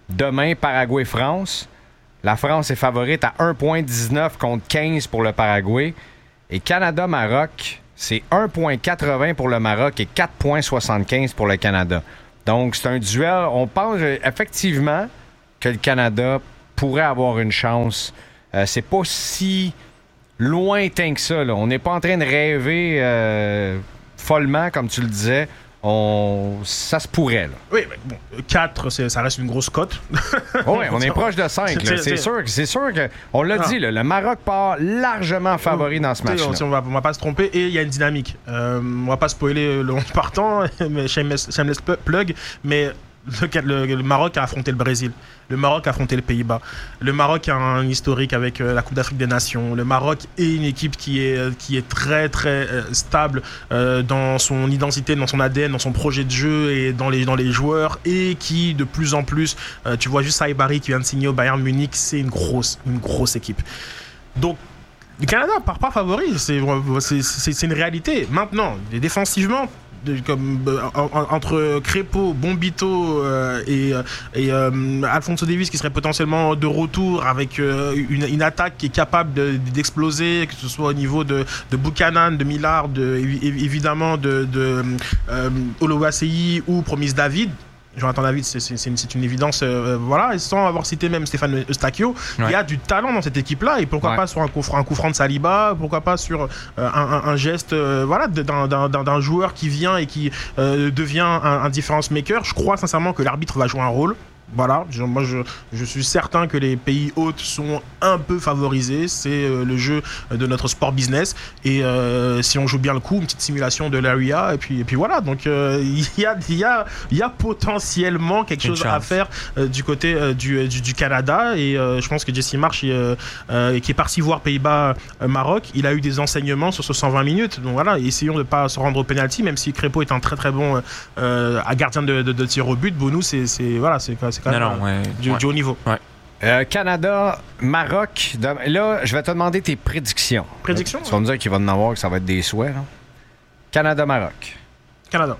Demain, Paraguay-France. La France est favorite à un virgule dix-neuf contre quinze pour le Paraguay. Et Canada-Maroc, c'est un virgule quatre-vingts pour le Maroc et quatre virgule soixante-quinze pour le Canada. Donc, c'est un duel. On pense effectivement que le Canada pourrait avoir une chance. Euh, c'est pas si lointain que ça, là. On n'est pas en train de rêver euh, follement, comme tu le disais. On... Ça se pourrait, là. Oui, mais bon, quatre, c'est, ça reste une grosse cote. Oui, on est proche de cinq. Là. C'est, sûr, c'est sûr que, on l'a ah. dit, là, le Maroc part largement favori dans ce match-là. On va, on va pas se tromper. Et il y a une dynamique. Euh, on va pas spoiler le onze partant, mais shameless, shameless plug, mais le, le, le Maroc a affronté le Brésil. Le Maroc a affronté les Pays-Bas. Le Maroc a un historique avec euh, la Coupe d'Afrique des Nations. Le Maroc est une équipe qui est, qui est très, très euh, stable euh, dans son identité, dans son A D N, dans son projet de jeu et dans les, dans les joueurs. Et qui, de plus en plus, euh, tu vois juste Saïbari qui vient de signer au Bayern Munich, c'est une grosse, une grosse équipe. Donc, le Canada part pas favori. C'est, c'est, c'est, c'est une réalité. Maintenant, défensivement, De, comme, euh, entre Crépeau, Bombito euh, et, et euh, Alphonso Davies qui serait potentiellement de retour avec euh, une, une attaque qui est capable de, d'exploser, que ce soit au niveau de, de Buchanan, de Millard, de, évidemment de, de euh, Oluwaseyi ou Promise David. Jonathan David, c'est, c'est, c'est, une, c'est une évidence, euh, voilà, et sans avoir cité même Stéphane Eustachio, ouais. Il y a du talent dans cette équipe-là, et pourquoi ouais. pas sur un coup, un coup franc de Saliba, pourquoi pas sur euh, un, un, un geste euh, voilà, d'un, d'un, d'un joueur qui vient et qui euh, devient un, un difference maker. Je crois sincèrement que l'arbitre va jouer un rôle. Voilà, je, moi je, je suis certain que les pays hôtes sont un peu favorisés, c'est euh, le jeu de notre sport business et euh, si on joue bien le coup, une petite simulation de l'A R I A et puis, et puis voilà, donc il euh, y, a, y, a, y a potentiellement quelque une chose chance. à faire euh, du côté euh, du, du, du Canada et euh, je pense que Jesse Marsch euh, euh, qui est parti voir Pays-Bas-Maroc, euh, il a eu des enseignements sur ce cent vingt minutes, donc voilà, essayons de ne pas se rendre au penalty, même si Crépeau est un très très bon euh, gardien de, de, de tir au but, Bounou c'est, c'est, voilà, c'est, c'est quand même non, non, ouais, du, ouais. du haut niveau. Ouais. Euh, Canada, Maroc. De... Là, je vais te demander tes prédictions. Prédictions? Tu vas me dire qu'il va en avoir, que ça va être des souhaits. Là. Canada, Maroc. Canada.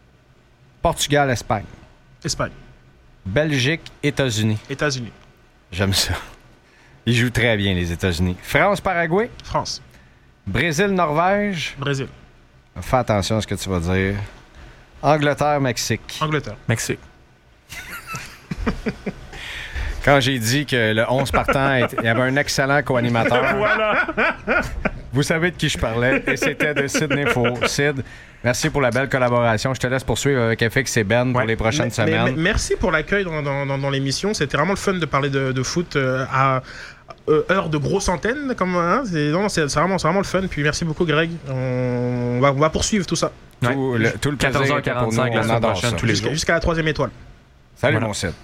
Portugal, Espagne. Espagne. Belgique, États-Unis. États-Unis. J'aime ça. Ils jouent très bien, les États-Unis. France, Paraguay. France. Brésil, Norvège. Brésil. Fais attention à ce que tu vas dire. Angleterre, Mexique. Angleterre. Mexique. Quand j'ai dit que le onze partant, il y avait un excellent co-animateur. Voilà. Vous savez de qui je parlais. Et c'était de Sidney Faux. Sid, merci pour la belle collaboration. Je te laisse poursuivre avec F X et Ben ouais. pour les prochaines mais, semaines. Mais, mais, merci pour l'accueil dans, dans, dans, dans l'émission. C'était vraiment le fun de parler de, de foot euh, à euh, heure de grosse antenne. Comme, hein, c'est, non, c'est, c'est, vraiment, c'est vraiment le fun. Puis merci beaucoup, Greg. On, on, va, on va poursuivre tout ça. Ouais. Tout, le, tout le quatorze heures quarante-cinq la semaine prochaine, tous les jusqu'à, jours. Jusqu'à la troisième étoile. Salut, voilà. Mon Sid.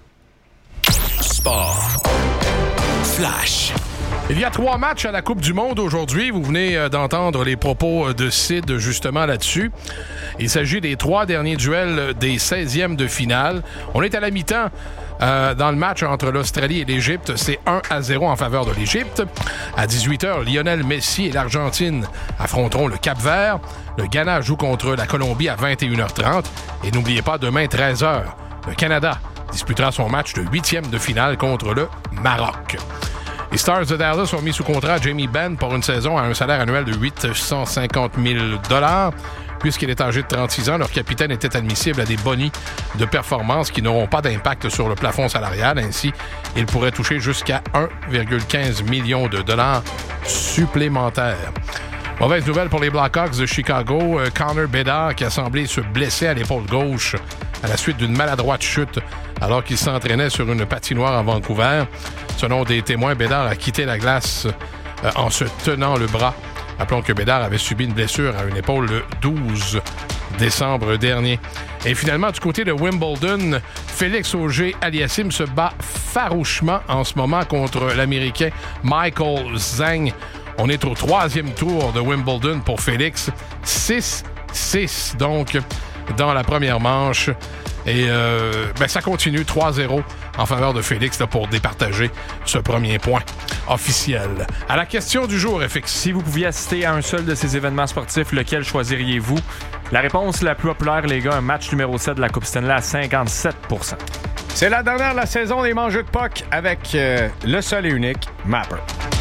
Sport. Flash. Il y a trois matchs à la Coupe du Monde aujourd'hui. Vous venez d'entendre les propos de Sid justement là-dessus. Il s'agit des trois derniers duels des seizièmes de finale. On est à la mi-temps euh, dans le match entre l'Australie et l'Égypte. C'est un à zéro en faveur de l'Égypte. À dix-huit heures, Lionel Messi et l'Argentine affronteront le Cap-Vert. Le Ghana joue contre la Colombie à vingt et une heures trente. Et n'oubliez pas, demain, treize heures, le Canada disputera son match de huitième de finale contre le Maroc. Les Stars de Dallas ont mis sous contrat Jamie Benn pour une saison à un salaire annuel de huit cent cinquante mille dollars. Puisqu'il est âgé de trente-six ans, leur capitaine était admissible à des bonis de performance qui n'auront pas d'impact sur le plafond salarial. Ainsi, il pourrait toucher jusqu'à un virgule quinze million de dollars supplémentaires. Mauvaise nouvelle pour les Blackhawks de Chicago. Euh, Connor Bedard, qui a semblé se blesser à l'épaule gauche à la suite d'une maladroite chute alors qu'il s'entraînait sur une patinoire à Vancouver. Selon des témoins, Bedard a quitté la glace euh, en se tenant le bras. Rappelons que Bedard avait subi une blessure à une épaule le douze décembre dernier. Et finalement, du côté de Wimbledon, Félix Auger-Aliassime se bat farouchement en ce moment contre l'Américain Michael Zhang. On est au troisième tour de Wimbledon pour Félix. six six, donc, dans la première manche. Et euh, ben, ça continue trois zéro en faveur de Félix là, pour départager ce premier point officiel. À la question du jour, F X. Si vous pouviez assister à un seul de ces événements sportifs, lequel choisiriez-vous? La réponse la plus populaire, les gars, un match numéro sept de la Coupe Stanley à cinquante-sept pour cent. C'est la dernière de la saison des mangeux de puck avec euh, le seul et unique Mapper.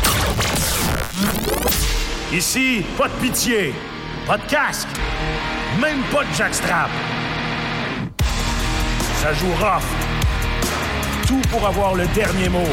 Ici, pas de pitié, pas de casque, même pas de jackstrap. Ça joue rough. Tout pour avoir le dernier mot.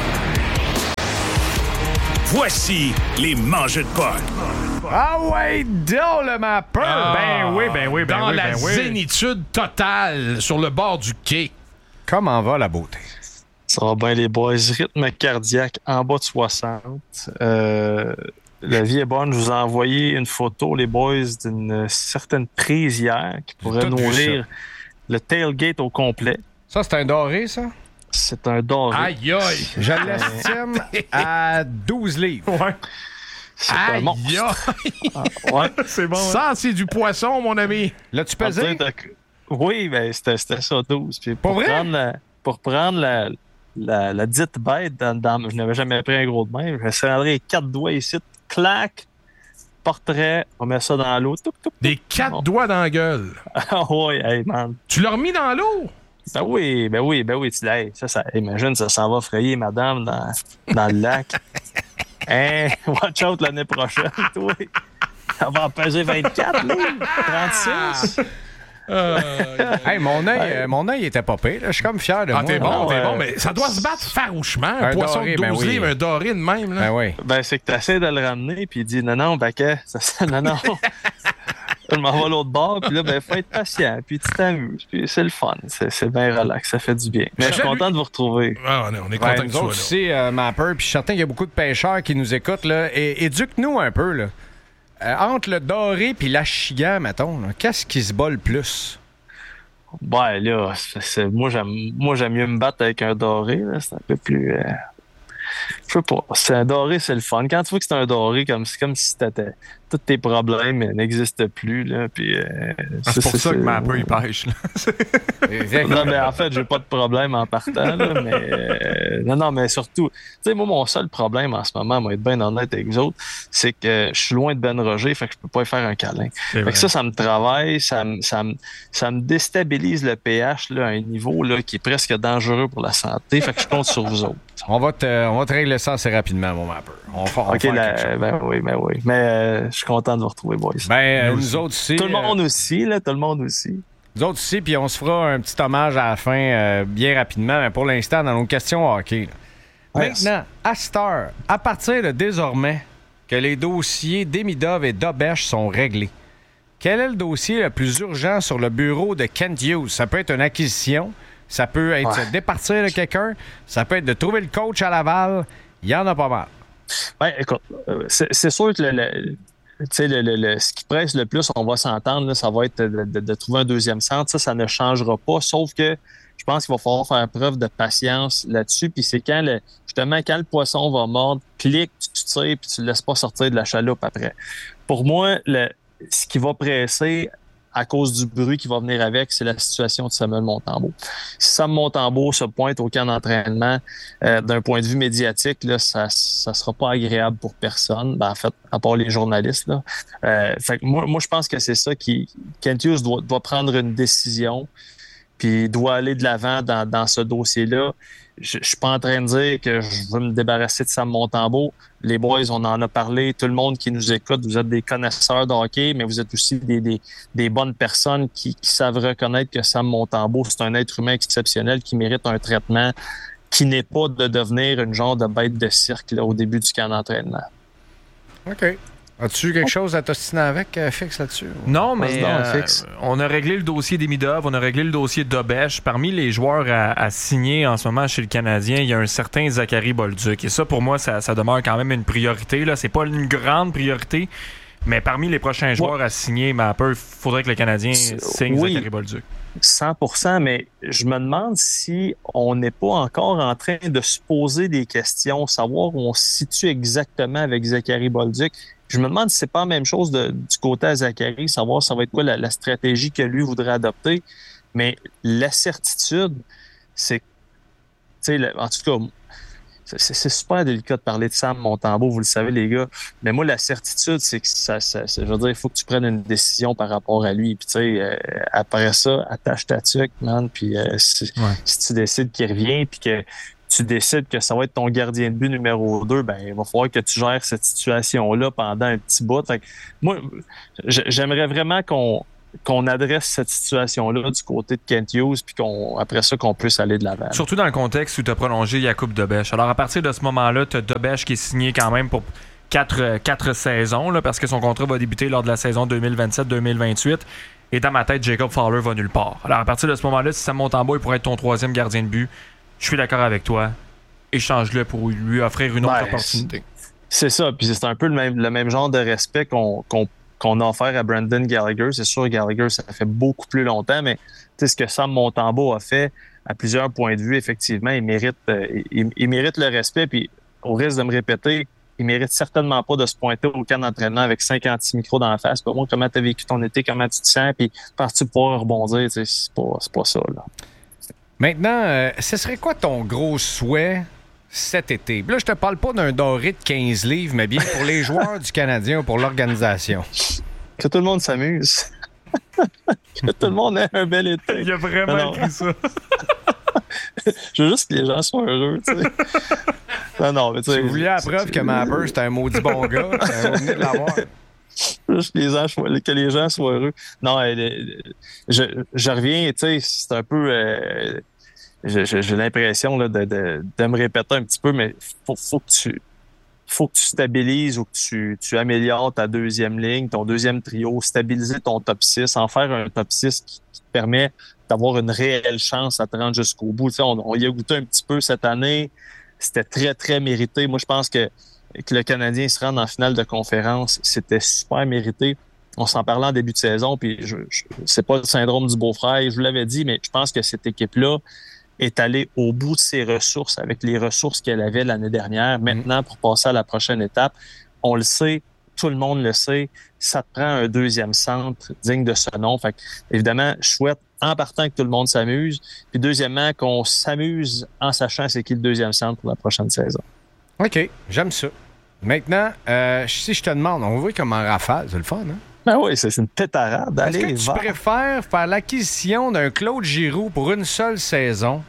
Voici les mangeux de puck. Ah ouais, dans le Mapper! Ah, Ben oui, ben oui, ben dans oui, la ben oui. zénitude totale sur le bord du quai. Comment va la beauté? Ça va bien, les boys. Rythme cardiaque en bas de soixante. Euh, la vie est bonne. Je vous ai envoyé une photo, les boys, d'une certaine prise hier qui pourrait nourrir le tailgate au complet. Ça, c'est un doré, ça? C'est un doré. Aïe, aïe! Je l'estime à douze livres. Ouais. C'est Aïe, un monstre. aïe. Ah, ouais. C'est bon. Ça, c'est du poisson, mon ami. L'as-tu En pesé? dire de- Oui, ben, c'était, c'était ça, douze. Puis pour, Pour vrai? prendre la, pour prendre la, la, la dite bête, dans, dans- je n'avais jamais pris un gros de même. Je serrerais quatre doigts ici, clac, portrait, on met ça dans l'eau. Toup, toup, toup. Des quatre Bon. doigts dans la gueule. Ah oui, hey, man. Tu l'as remis dans l'eau? Ben oui, ben oui, ben oui, tu l'as. Hey, ça, ça, imagine, ça s'en va frayer madame dans, dans le lac. Hein, watch out l'année prochaine, toi. Ça va en peser vingt-quatre, là. trente-six. Euh, Hey, mon œil, euh, mon œil était pas pire. là. Je suis comme fier de ah, moi. t'es bon, là. t'es ouais. bon, mais ça doit se battre farouchement. Un, Un poisson doré, de douze ben oui. livres, un doré de même. Là. Ben oui. Ben, c'est que tu essaies de le ramener, puis il dit non, non, Baquet, ça, ça, non, non. Je m'en vais à l'autre bord, puis là, ben, faut être patient, puis tu t'amuses, puis c'est le fun. C'est, c'est bien relax, ça fait du bien. Mais je suis content de vous retrouver. Ah, on est, on est Ouais, content que nous tu sois autres là. aussi, euh, Mapper, puis je suis certain qu'il y a beaucoup de pêcheurs qui nous écoutent. Là, et éduque-nous un peu. Là. Euh, entre le doré et l'achigan, mettons, là, qu'est-ce qui se bat le plus? Ben là, c'est, c'est- moi, j'aime, moi j'aime mieux me battre avec un doré, là, c'est un peu plus... euh, Je sais pas, c'est un doré, c'est le fun. Quand tu vois que c'est un doré, comme, c'est comme si t'étais, tous tes problèmes n'existent plus, là, puis... euh, Ah, c'est pour ça que Mapper, il pêche. Là. Non, mais en fait, j'ai pas de problème en partant, là, mais... euh, non, non, mais surtout... Tu sais, moi, mon seul problème en ce moment, moi, être bien honnête avec vous autres, c'est que je suis loin de Ben Roger, fait que je peux pas y faire un câlin. Fait que ça, ça me travaille, ça me, ça me, ça me déstabilise le pH, là, à un niveau, là, qui est presque dangereux pour la santé, fait que je compte sur vous autres. On va, te, on va te régler ça assez rapidement, mon Mapper. On va, on va OK, faire là, quelque chose. ben oui, ben oui. Mais euh, je suis content de vous retrouver, boys. Ben, euh, nous autres aussi. Tout le monde euh, aussi, là, tout le monde aussi. nous autres aussi, puis on se fera un petit hommage à la fin euh, bien rapidement, mais pour l'instant, dans nos questions hockey. là. Ouais, Maintenant, à cette heure, à partir de désormais que les dossiers d'Emidov et d'Obèche sont réglés, quel est le dossier le plus urgent sur le bureau de Kent Hughes? Ça peut être une acquisition, ça peut être Ouais. se départir de quelqu'un, ça peut être de trouver le coach à Laval. Il y en a pas mal. Ben, écoute, euh, c'est, c'est sûr que le, le- tu sais, le, le- le- ce qui presse le plus, on va s'entendre, là, ça va être de, de- de trouver un deuxième centre. Ça, ça ne changera pas, sauf que je pense qu'il va falloir faire preuve de patience là-dessus. Puis c'est quand, le, justement, quand le poisson va mordre, clique, tu, tu tires, puis tu ne le laisses pas sortir de la chaloupe après. Pour moi, le, ce qui va presser à cause du bruit qui va venir avec, c'est la situation de Samuel Montembeault. Si Sam Montembeault se pointe au camp d'entraînement, euh, d'un point de vue médiatique, là, ça ça sera pas agréable pour personne. Ben, en fait, à part les journalistes. Là. Euh, fait que moi, moi, je pense que c'est ça qui... Kent Hughes doit, doit prendre une décision, puis doit aller de l'avant dans, dans ce dossier-là. Je, je suis pas en train de dire que je veux me débarrasser de Sam Montembeault. Les boys, on en a parlé. Tout le monde qui nous écoute, vous êtes des connaisseurs de hockey, mais vous êtes aussi des, des, des bonnes personnes qui, qui savent reconnaître que Sam Montembeault, c'est un être humain exceptionnel qui mérite un traitement qui n'est pas de devenir une genre de bête de cirque là, au début du camp d'entraînement. OK. As-tu quelque chose à t'ostiner avec, euh, Fix, là-dessus? Non, mais Vas-y donc, euh, fixe. on a réglé le dossier d'Emidov, on a réglé le dossier d'Obèche. Parmi les joueurs à, à signer en ce moment chez le Canadien, il y a un certain Zachary Bolduc. Et ça, pour moi, ça, ça demeure quand même une priorité. Là. C'est pas une grande priorité, mais parmi les prochains joueurs Ouais. à signer, Mapper, il faudrait que le Canadien signe Oui. Zachary Bolduc. cent pour cent, mais je me demande si on n'est pas encore en train de se poser des questions, savoir où on se situe exactement avec Zachary Bolduc. Je me demande si c'est pas la même chose de, du côté à Zachary, savoir ça va être quoi la, la stratégie que lui voudrait adopter. Mais la certitude, c'est que, tu sais, le- en tout cas, c'est, c'est super délicat de parler de Sam Montembeault, vous le savez, les gars. Mais moi, la certitude, c'est que ça, ça, ça je veux dire, il faut que tu prennes une décision par rapport à lui. Puis, tu sais, euh, après ça, attache ta tuque, man. Puis, euh, si, ouais. si tu décides qu'il revient, puis que tu décides que ça va être ton gardien de but numéro deux, ben il va falloir que tu gères cette situation-là pendant un petit bout. Fait que moi, j'aimerais vraiment qu'on qu'on adresse cette situation-là du côté de Kent Hughes, puis qu'on après ça, qu'on puisse aller de l'avant. Surtout dans le contexte où tu as prolongé Jakub Dobeš. Alors, à partir de ce moment-là, tu as Dobeš qui est signé quand même pour quatre, quatre saisons, là, parce que son contrat va débuter lors de la saison deux mille vingt-sept deux mille vingt-huit. Et dans ma tête, Jacob Fowler va nulle part. Alors, à partir de ce moment-là, si Sam Montembeault pourrait être ton troisième gardien de but, je suis d'accord avec toi. Échange-le pour lui offrir une autre ben, opportunité. C'est ça. Puis c'est un peu le même, le même genre de respect qu'on, qu'on, qu'on a offert à Brandon Gallagher. C'est sûr, Gallagher, ça fait beaucoup plus longtemps, mais ce que Sam Montembeault a fait, à plusieurs points de vue, effectivement, il mérite, euh, il, il mérite le respect. Puis au risque de me répéter, il mérite certainement pas de se pointer au camp d'entraînement avec cinquante-six micros dans la face. Pas moi, comment tu as vécu ton été, comment tu te sens, puis penses-tu pouvoir rebondir? C'est pas, c'est pas ça, là. Maintenant, euh, ce serait quoi ton gros souhait cet été? Là, je te parle pas d'un doré de quinze livres, mais bien pour les joueurs du Canadien ou pour l'organisation. Que tout le monde s'amuse. Que tout le monde ait un bel été. Il a vraiment non, non. écrit ça. Je veux juste que les gens soient heureux, tu sais. Non, non, mais tu sais. Si vous vouliez la preuve que Mapper, c'est un maudit bon gars, vous venez de l'avoir. Juste que les, gens, que les gens soient heureux. Non, je, je reviens, tu sais, c'est un peu... Euh, j'ai, j'ai l'impression là, de, de, de me répéter un petit peu, mais faut, faut que tu faut que tu stabilises ou que tu, tu améliores ta deuxième ligne, ton deuxième trio, stabiliser ton top six, en faire un top six qui, qui te permet d'avoir une réelle chance à te rendre jusqu'au bout. Tu sais, on, on y a goûté un petit peu cette année. C'était très, très mérité. Moi, je pense que que le Canadien se rende en finale de conférence, c'était super mérité. On s'en parlait en début de saison, puis je, je, c'est pas le syndrome du beau-frère, je vous l'avais dit, mais je pense que cette équipe-là est allée au bout de ses ressources avec les ressources qu'elle avait l'année dernière. Maintenant, pour passer à la prochaine étape, on le sait, tout le monde le sait, ça te prend un deuxième centre digne de ce nom. Fait que, évidemment, je souhaite en partant que tout le monde s'amuse, puis deuxièmement, qu'on s'amuse en sachant c'est qui le deuxième centre pour la prochaine saison. OK, j'aime ça. Maintenant, euh, si je te demande, on va voir comme en rafale, c'est le fun, hein? Ben oui, c'est une pétarade. Est-ce que tu va. préfères faire l'acquisition d'un Claude Giroux pour une seule saison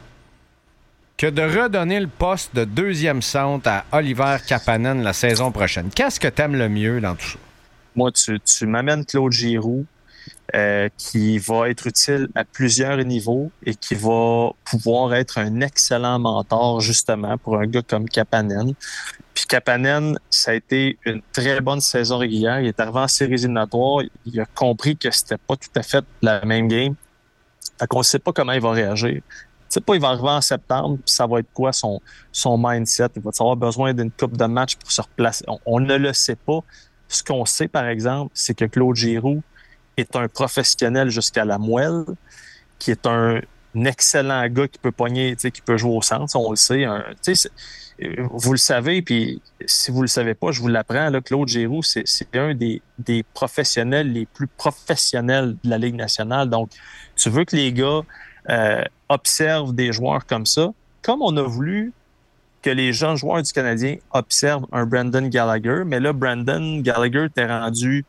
que de redonner le poste de deuxième centre à Oliver Kapanen la saison prochaine? Qu'est-ce que tu aimes le mieux dans tout ça? Moi, tu, tu m'amènes Claude Giroux, euh, qui va être utile à plusieurs niveaux et qui va pouvoir être un excellent mentor, justement, pour un gars comme Kapanen. Puis Kapanen, ça a été une très bonne saison régulière. Il est arrivé en séries éliminatoires. Il a compris que c'était pas tout à fait la même game. Fait qu'on ne sait pas comment il va réagir. Tu sais pas, il va arriver en septembre, puis ça va être quoi son, son mindset? Il va avoir besoin d'une coupe de match pour se replacer. On, on ne le sait pas. Ce qu'on sait, par exemple, c'est que Claude Giroux est un professionnel jusqu'à la moelle, qui est un, un excellent gars qui peut pogner, tu sais, qui peut jouer au centre, on le sait. Un, tu sais, vous le savez, puis si vous le savez pas, je vous l'apprends, là, Claude Giroux, c'est, c'est un des, des professionnels les plus professionnels de la Ligue nationale. Donc, tu veux que les gars euh, observent des joueurs comme ça, comme on a voulu que les jeunes joueurs du Canadien observent un Brandon Gallagher, mais là, Brandon Gallagher t'est rendu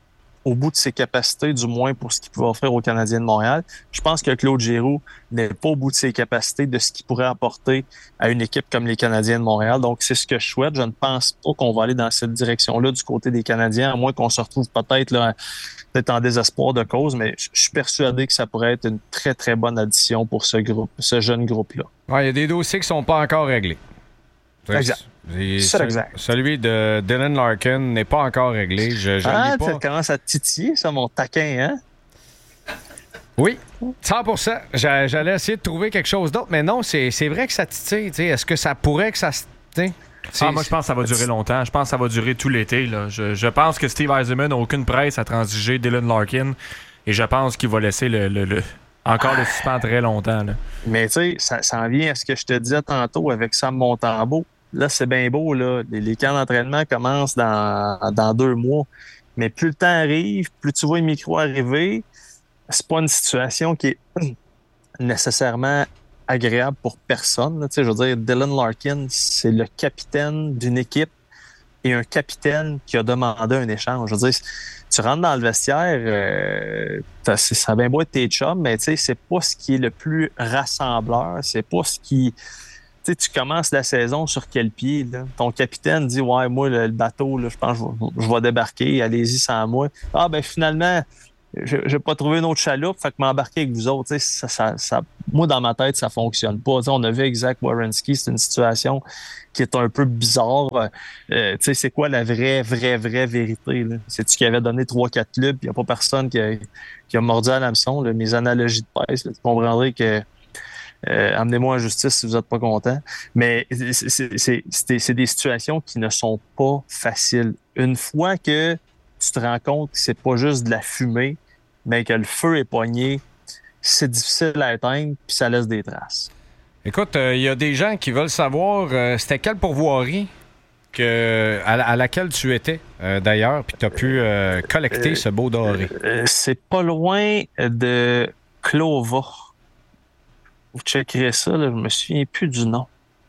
au bout de ses capacités, du moins pour ce qu'il pouvait offrir aux Canadiens de Montréal. Je pense que Claude Giroux n'est pas au bout de ses capacités de ce qu'il pourrait apporter à une équipe comme les Canadiens de Montréal. Donc, c'est ce que je souhaite. Je ne pense pas qu'on va aller dans cette direction-là du côté des Canadiens, à moins qu'on se retrouve peut-être là, peut-être en désespoir de cause, mais je suis persuadé que ça pourrait être une très, très bonne addition pour ce groupe, ce jeune groupe-là. Ouais, il y a des dossiers qui ne sont pas encore réglés. Exact. C'est ce, exact. Celui de Dylan Larkin n'est pas encore réglé. Je, je ah, pas. Ça commence à titiller, ça, mon taquin, hein? Oui, cent pour cent. J'allais essayer de trouver quelque chose d'autre, mais non, c'est, c'est vrai que ça titille. T'sais. Est-ce que ça pourrait que ça... Ah, moi, je pense que ça va durer longtemps. Je pense que ça va durer tout l'été. Là. Je, je pense que Steve Yzerman n'a aucune presse à transiger Dylan Larkin et je pense qu'il va laisser le... le, le... encore le suspens très longtemps. Là. Mais tu sais, ça, ça en vient à ce que je te disais tantôt avec Sam Montembeault. Là, c'est bien beau, là. Les, les camps d'entraînement commencent dans, dans deux mois. Mais plus le temps arrive, plus tu vois le micro arriver, c'est pas une situation qui est nécessairement agréable pour personne. Je veux dire, Dylan Larkin, c'est le capitaine d'une équipe et un capitaine qui a demandé un échange. Je veux dire, tu rentres dans le vestiaire, euh, ça a bien beau être tes chums, mais c'est pas ce qui est le plus rassembleur. C'est pas ce qui... Tu sais, tu commences la saison sur quel pied? Là? Ton capitaine dit « Ouais, moi, le, le bateau, là, je pense que je, je vais débarquer, allez-y sans moi. » Ah, ben finalement, je n'ai pas trouvé une autre chaloupe, fait que m'embarquer avec vous autres. Ça, ça, ça, moi, dans ma tête, ça fonctionne pas. T'sais, on a vu avec Zach Werenski, c'est une situation qui est un peu bizarre. Euh, tu sais, c'est quoi la vraie, vraie, vraie vérité? Là? C'est-tu qu'il avait donné trois quatre clubs, il n'y a pas personne qui a, qui a mordu à l'hameçon? Là, mes analogies de presse, là, tu comprendrais que Euh, amenez-moi en justice si vous n'êtes pas content. Mais c'est, c'est, c'est, c'est, c'est des situations qui ne sont pas faciles. Une fois que tu te rends compte que c'est pas juste de la fumée, mais que le feu est poigné, c'est difficile à éteindre, puis ça laisse des traces. Écoute, il euh, y a des gens qui veulent savoir euh, c'était quelle pourvoirie que, à, à laquelle tu étais, euh, d'ailleurs, puis tu as pu euh, collecter euh, ce beau doré. Euh, c'est pas loin de Clova. Vous checkerez ça, là, je me souviens plus du nom.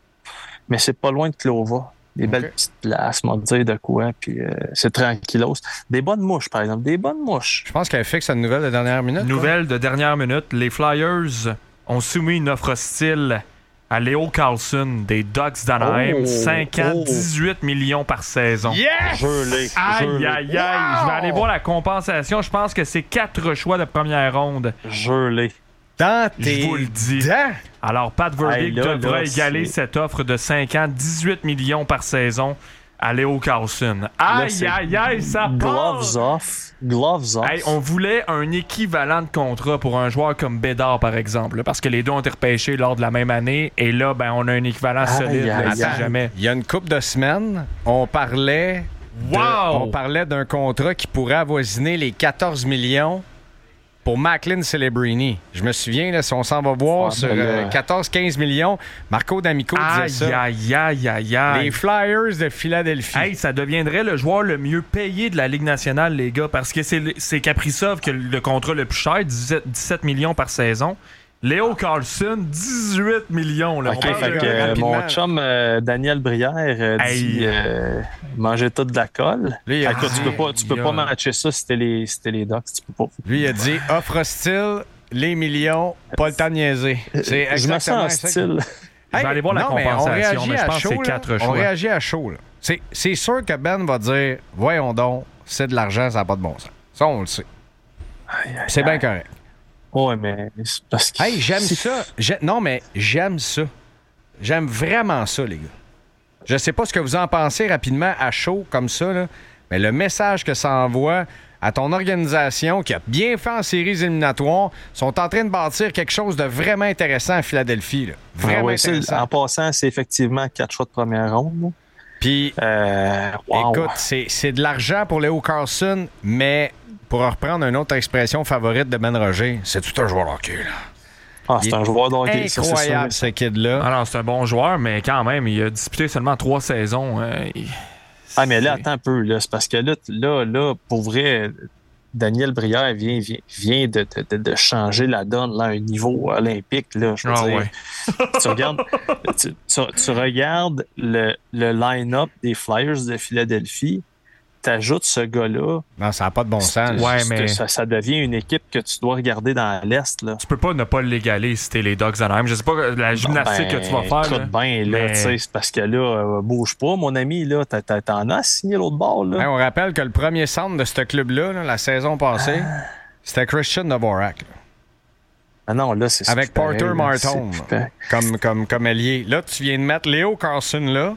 Mais c'est pas loin de Clova. Des okay. belles petites places, m'en dire de quoi, puis euh, c'est tranquillos. Des bonnes mouches, par exemple. Des bonnes mouches. Je pense qu'elle fixe une nouvelle de dernière minute. Nouvelle quoi? de dernière minute. Les Flyers ont soumis une offre hostile à Leo Carlson des Ducks d'Anaheim. Oh, cinq ans, oh. dix-huit millions par saison. Yes! Je l'ai. Aïe, aïe, aïe. Wow! Je vais aller voir la compensation. Je pense que c'est quatre choix de première ronde. Je l'ai. Dans tes Je vous le dis. dents. Alors, Pat Verbeek hey, devra là, égaler c'est... cette offre de cinq ans, dix-huit millions par saison à Leo Carlson. Aïe, là, aïe, aïe, ça part! Gloves off. Gloves off. Hey, on voulait un équivalent de contrat pour un joueur comme Bédard, par exemple, parce que les deux ont été repêchés lors de la même année, et là, ben, on a un équivalent aïe, solide. Aïe, là, aïe. jamais. Il y a une couple de semaines, on parlait... De, wow! On parlait d'un contrat qui pourrait avoisiner les quatorze millions pour Macklin Celebrini. Je me souviens, là, si on s'en va voir ah, sur euh, quatorze quinze millions, Marco D'Amico aïe, disait ça. Aïe, aïe, aïe, aïe. Les Flyers de Philadelphie. Hey, ça deviendrait le joueur le mieux payé de la Ligue nationale, les gars, parce que c'est, c'est Kaprizov qui a le contrat le plus cher, dix-sept millions par saison. Léo Carlson, dix-huit millions. Là. OK, fait que euh, mon chum euh, Daniel Brière euh, dit euh, manger tout de la colle. Lui, fait que dit, tu peux pas, tu peux pas matcher ça si t'es les, si t'es les Ducks. Tu peux pas. Lui, il a dit offre hostile, les millions, pas le temps de niaiser. C'est Je me sens hostile. Hey, je vais aller voir la non, compensation, mais, mais je pense chaud, que c'est quatre choix. On réagit à chaud. Là. C'est, c'est sûr que Ben va dire voyons donc, c'est de l'argent, ça n'a pas de bon sens. Ça, on le sait. Aïe, aïe, c'est bien correct. Ouais, mais c'est parce que... Hey, j'aime ça. J'ai... Non, mais j'aime ça. J'aime vraiment ça, les gars. Je sais pas ce que vous en pensez rapidement à chaud comme ça, là, mais le message que ça envoie à ton organisation qui a bien fait en séries éliminatoires, sont en train de bâtir quelque chose de vraiment intéressant à Philadelphie. Là. Vraiment ah ouais, intéressant. En passant, c'est effectivement quatre choix de première ronde. Puis, euh, wow. écoute, c'est, c'est de l'argent pour Leo Carlson, mais... Pour reprendre une autre expression favorite de Ben Roger, c'est tout un joueur de hockey, là. Ah, c'est un joueur de hockey. Incroyable, ce kid-là. Alors, c'est un bon joueur, mais quand même, il a disputé seulement trois saisons. Euh, il... Ah, mais là, attends un peu, là. C'est parce que là, là, là pour vrai, Daniel Brière vient, vient, vient de, de, de changer la donne là, à un niveau olympique, là. Je veux ah, dire. Ouais. tu regardes, tu, tu, tu regardes le, le line-up des Flyers de Philadelphie. T'ajoutes ce gars-là. Non, ça n'a pas de bon sens. Ouais, mais... ça, ça devient une équipe que tu dois regarder dans l'Est. Là. Tu peux pas ne pas l'égaler si t'es les Ducks d'Anaheim. Je sais pas la gymnastique ben, que tu vas faire. Écoute bien, là, mais... c'est parce que là, euh, bouge pas, mon ami, là, t'as, t'as, t'en as signé l'autre bord. Là. Ben, on rappelle que le premier centre de ce club-là, là, la saison passée, ah. c'était Christian Dvorak. Ah non, là, c'est avec super, Porter là, Martin comme, comme, comme ailier. Là, tu viens de mettre Leo Carlson là.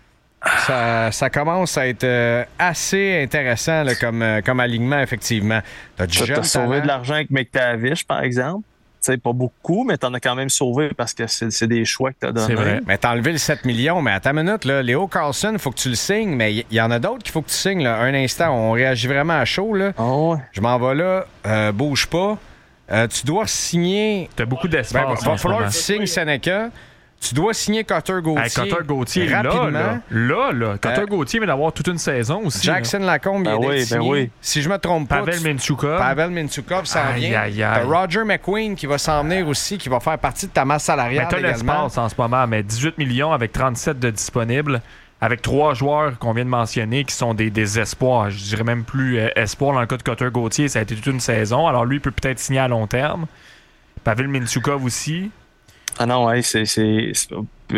Ça, ça commence à être euh, assez intéressant là, comme, euh, comme alignement, effectivement. T'as du jeune t'as sauvé de l'argent avec McTavish, par exemple. T'sais, pas beaucoup, mais t'en as quand même sauvé parce que c'est, c'est des choix que t'as donnés. C'est vrai. Mais t'as enlevé le sept millions. Mais à ta minute, là, Leo Carlson, il faut que tu le signes. Mais il y, y en a d'autres qu'il faut que tu signes. Là. Un instant, on réagit vraiment à chaud. Là. Oh ouais. Je m'en vais là. Euh, bouge pas. Euh, tu dois signer... T'as beaucoup d'espace. Ben, va falloir que tu signes Seneca. Tu dois signer Cutter Gauthier. Hey, Cutter Gauthier, rapidement. Là, là, là, là. Cutter euh, Gauthier vient d'avoir toute une saison aussi. Jackson là. Lacombe, ben il oui, est ben oui. Si je me trompe pas. Pavel Mintyukov. Pavel Mintyukov, ça aïe, vient. aïe, aïe. T'as Roger McQueen qui va s'en venir aussi, qui va faire partie de ta masse salariale. Mais t'as l'espace en ce moment, mais dix-huit millions avec trente-sept de disponibles, avec trois joueurs qu'on vient de mentionner qui sont des, des espoirs. Je dirais même plus euh, espoirs dans le cas de Cutter Gauthier, ça a été toute une saison. Alors lui, il peut peut-être signer à long terme. Pavel Mintyukov aussi. Ah non, ouais, c'est... c'est, c'est...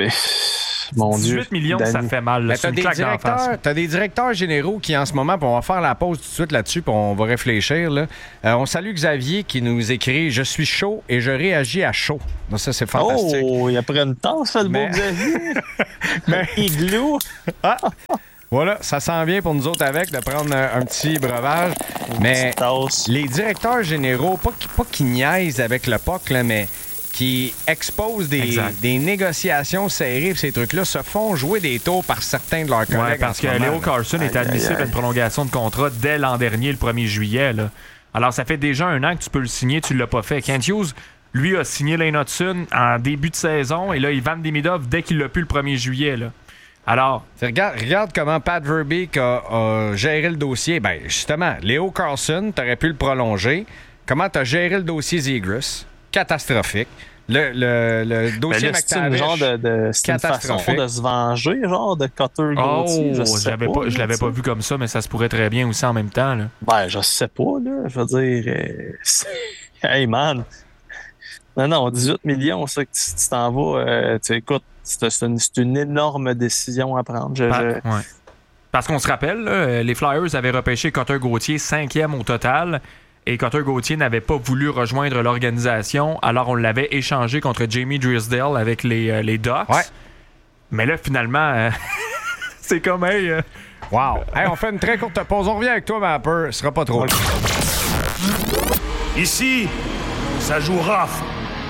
Mon dix-huit Dieu, millions, Danny. ça fait mal. Là, t'as, des t'as des directeurs généraux qui, en ce moment, on va faire la pause tout de suite là-dessus, puis on va réfléchir. Là. Euh, on salue Xavier qui nous écrit « Je suis chaud et je réagis à chaud ». Ça, c'est fantastique. Oh, il a pris une tasse, ça, le Mais... beau Xavier. Mais... Igloo. Ah. Voilà, ça s'en vient pour nous autres avec de prendre un, un petit breuvage. Une mais les directeurs généraux, pas, pas qui niaisent avec le P O C, là, mais qui exposent des, des négociations serrées, ces trucs-là, se font jouer des tours par certains de leurs collègues. Ouais, parce que Leo Carlsson est admissible à une prolongation de contrat dès l'an dernier, le premier juillet. Là. Alors, ça fait déjà un an que tu peux le signer, tu ne l'as pas fait. Kent Hughes, lui, a signé Lane Hudson en début de saison, et là, Ivan Demidov dès qu'il l'a pu le premier juillet. Là. Alors... Regarde, regarde comment Pat Verbeek a, a géré le dossier. Ben justement, Leo Carlsson, t'aurais pu le prolonger. Comment t'as géré le dossier Zegras? Catastrophique. Le, le, le dossier ben McTavish, c'est genre de, de, c'est une façon de se venger, genre de Cutter Gauthier. Oh, je sais j'avais pas, pas, je l'avais pas vu comme ça, mais ça se pourrait très bien aussi en même temps. Là. Ben, je sais pas, là. Je veux dire... Euh, hey, man! Non, non, dix-huit millions, ça, que tu, tu t'en vas... Euh, tu écoutes, c'est, c'est, une, c'est une énorme décision à prendre. Je, Par, je... Ouais. Parce qu'on se rappelle, là, les Flyers avaient repêché Cutter Gauthier cinquième au total, et Cutter Gauthier n'avait pas voulu rejoindre l'organisation, alors on l'avait échangé contre Jamie Drysdale avec les, euh, les Ducks. Ouais. Mais là, finalement, euh, c'est comme... Hey, euh... Wow! Hey, on fait une très courte pause. On revient avec toi, Mapper. Ce sera pas trop long. Ici, ça joue rough.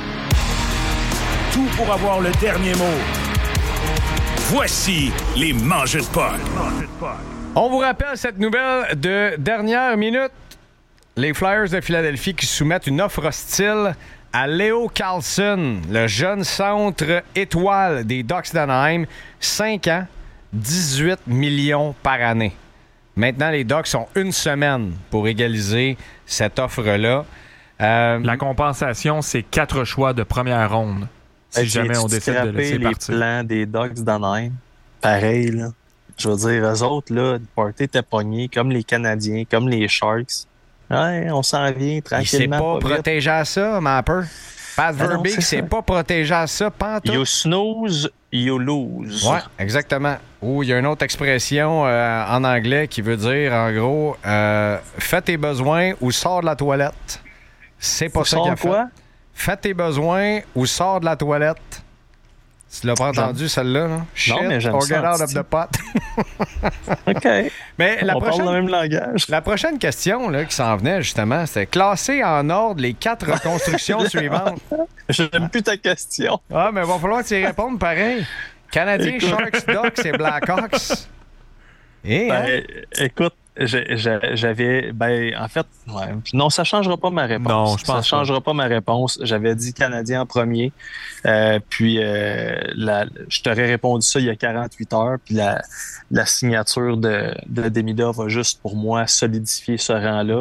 Tout pour avoir le dernier mot. Voici les Mangeux de Pod. On vous rappelle cette nouvelle de dernière minute. Les Flyers de Philadelphie qui soumettent une offre hostile à Leo Carlsson, le jeune centre étoile des Ducks d'Anaheim. cinq ans, dix-huit millions par année. Maintenant, les Ducks ont une semaine pour égaliser cette offre-là. Euh, La compensation, c'est quatre choix de première ronde. Si hey, jamais on décide de laisser les partir. plans des Ducks d'Anaheim, pareil, là. Je veux dire, eux autres, là, le party était pogné, comme les Canadiens, comme les Sharks. Ouais, on s'en vient tranquillement. Il s'est pas, pas protégé à ça, Mapper. Pat ah Verbeek s'est pas protégé à ça, pantoute. You snooze, you lose. Ouais, exactement. Ou il y a une autre expression euh, en anglais qui veut dire, en gros, euh, fais tes besoins ou sors de la toilette. C'est pas ou ça qu'il a fait. Quoi? Fais tes besoins ou sors de la toilette. Tu l'as pas entendu, j'aime. Celle-là? Là? Shit, non, mais j'aime or ça. Get out of the pot. OK. Mais la On prochaine, parle le même langage. La prochaine question là, qui s'en venait, justement, c'était classer en ordre les quatre reconstructions suivantes. J'aime plus ta question. Ah, mais il va falloir que tu y répondes pareil. Canadiens, écoute. Sharks, Ducks et Blackhawks. Et, ben, hein? Écoute, j'avais... Ben, en fait, ouais, non, ça ne changera pas ma réponse. Non, je pense ça ne changera pas ma réponse. J'avais dit Canadien en premier. Euh, puis, euh, la, je t'aurais répondu ça il y a quarante-huit heures. Puis, la, la signature de, de Demidov va juste, pour moi, solidifier ce rang-là.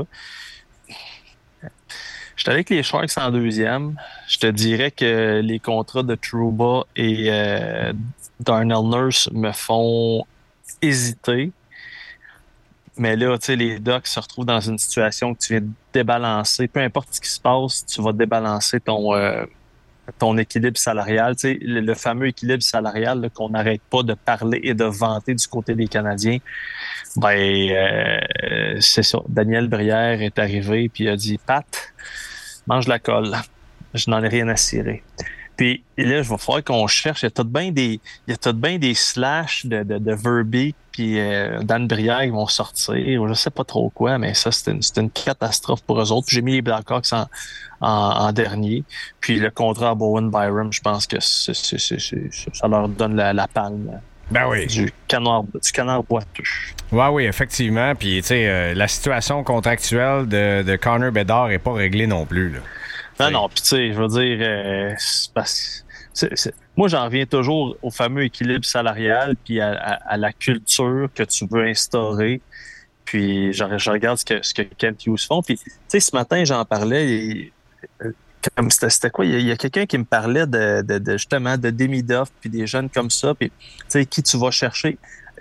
J'étais avec les Sharks en deuxième. Je te dirais que les contrats de Trouba et euh, Darnell Nurse me font hésiter. Mais là, tu sais, les Ducks se retrouvent dans une situation que tu viens de débalancer. Peu importe ce qui se passe, tu vas débalancer ton, euh, ton équilibre salarial. Tu sais, le, le fameux équilibre salarial là, qu'on n'arrête pas de parler et de vanter du côté des Canadiens. Ben, euh, c'est ça. Daniel Brière est arrivé puis il a dit « Pat, mange la colle. Je n'en ai rien à cirer. » Puis là, je vais falloir qu'on cherche. Il y a tout de bien des, il y a tout de bien des slash de, de, de Verbeek puis euh, Dan Brière qui vont sortir. Je sais pas trop quoi, mais ça, c'est une, c'est une catastrophe pour eux autres. Puis j'ai mis les Blackhawks en, en, en dernier. Puis le contrat à Bowen Byram, je pense que c'est, c'est, c'est, c'est, ça leur donne la, la palme. Ben oui. Du canard, du canard boiteux. Oui, oui, effectivement. Puis, tu sais, euh, la situation contractuelle de, de Connor Bedard n'est pas réglée non plus, là. Non, non, puis tu sais, je veux dire, euh, c'est, parce, c'est, c'est, moi, j'en reviens toujours au fameux équilibre salarial puis à, à, à la culture que tu veux instaurer. Puis je, je regarde ce que, ce que Kent Hughes font. Puis, tu sais, ce matin, j'en parlais. Et, comme c'était, c'était quoi? Il y a, il y a quelqu'un qui me parlait de, de, de justement de Demidov puis des jeunes comme ça. Puis, tu sais, qui tu vas chercher?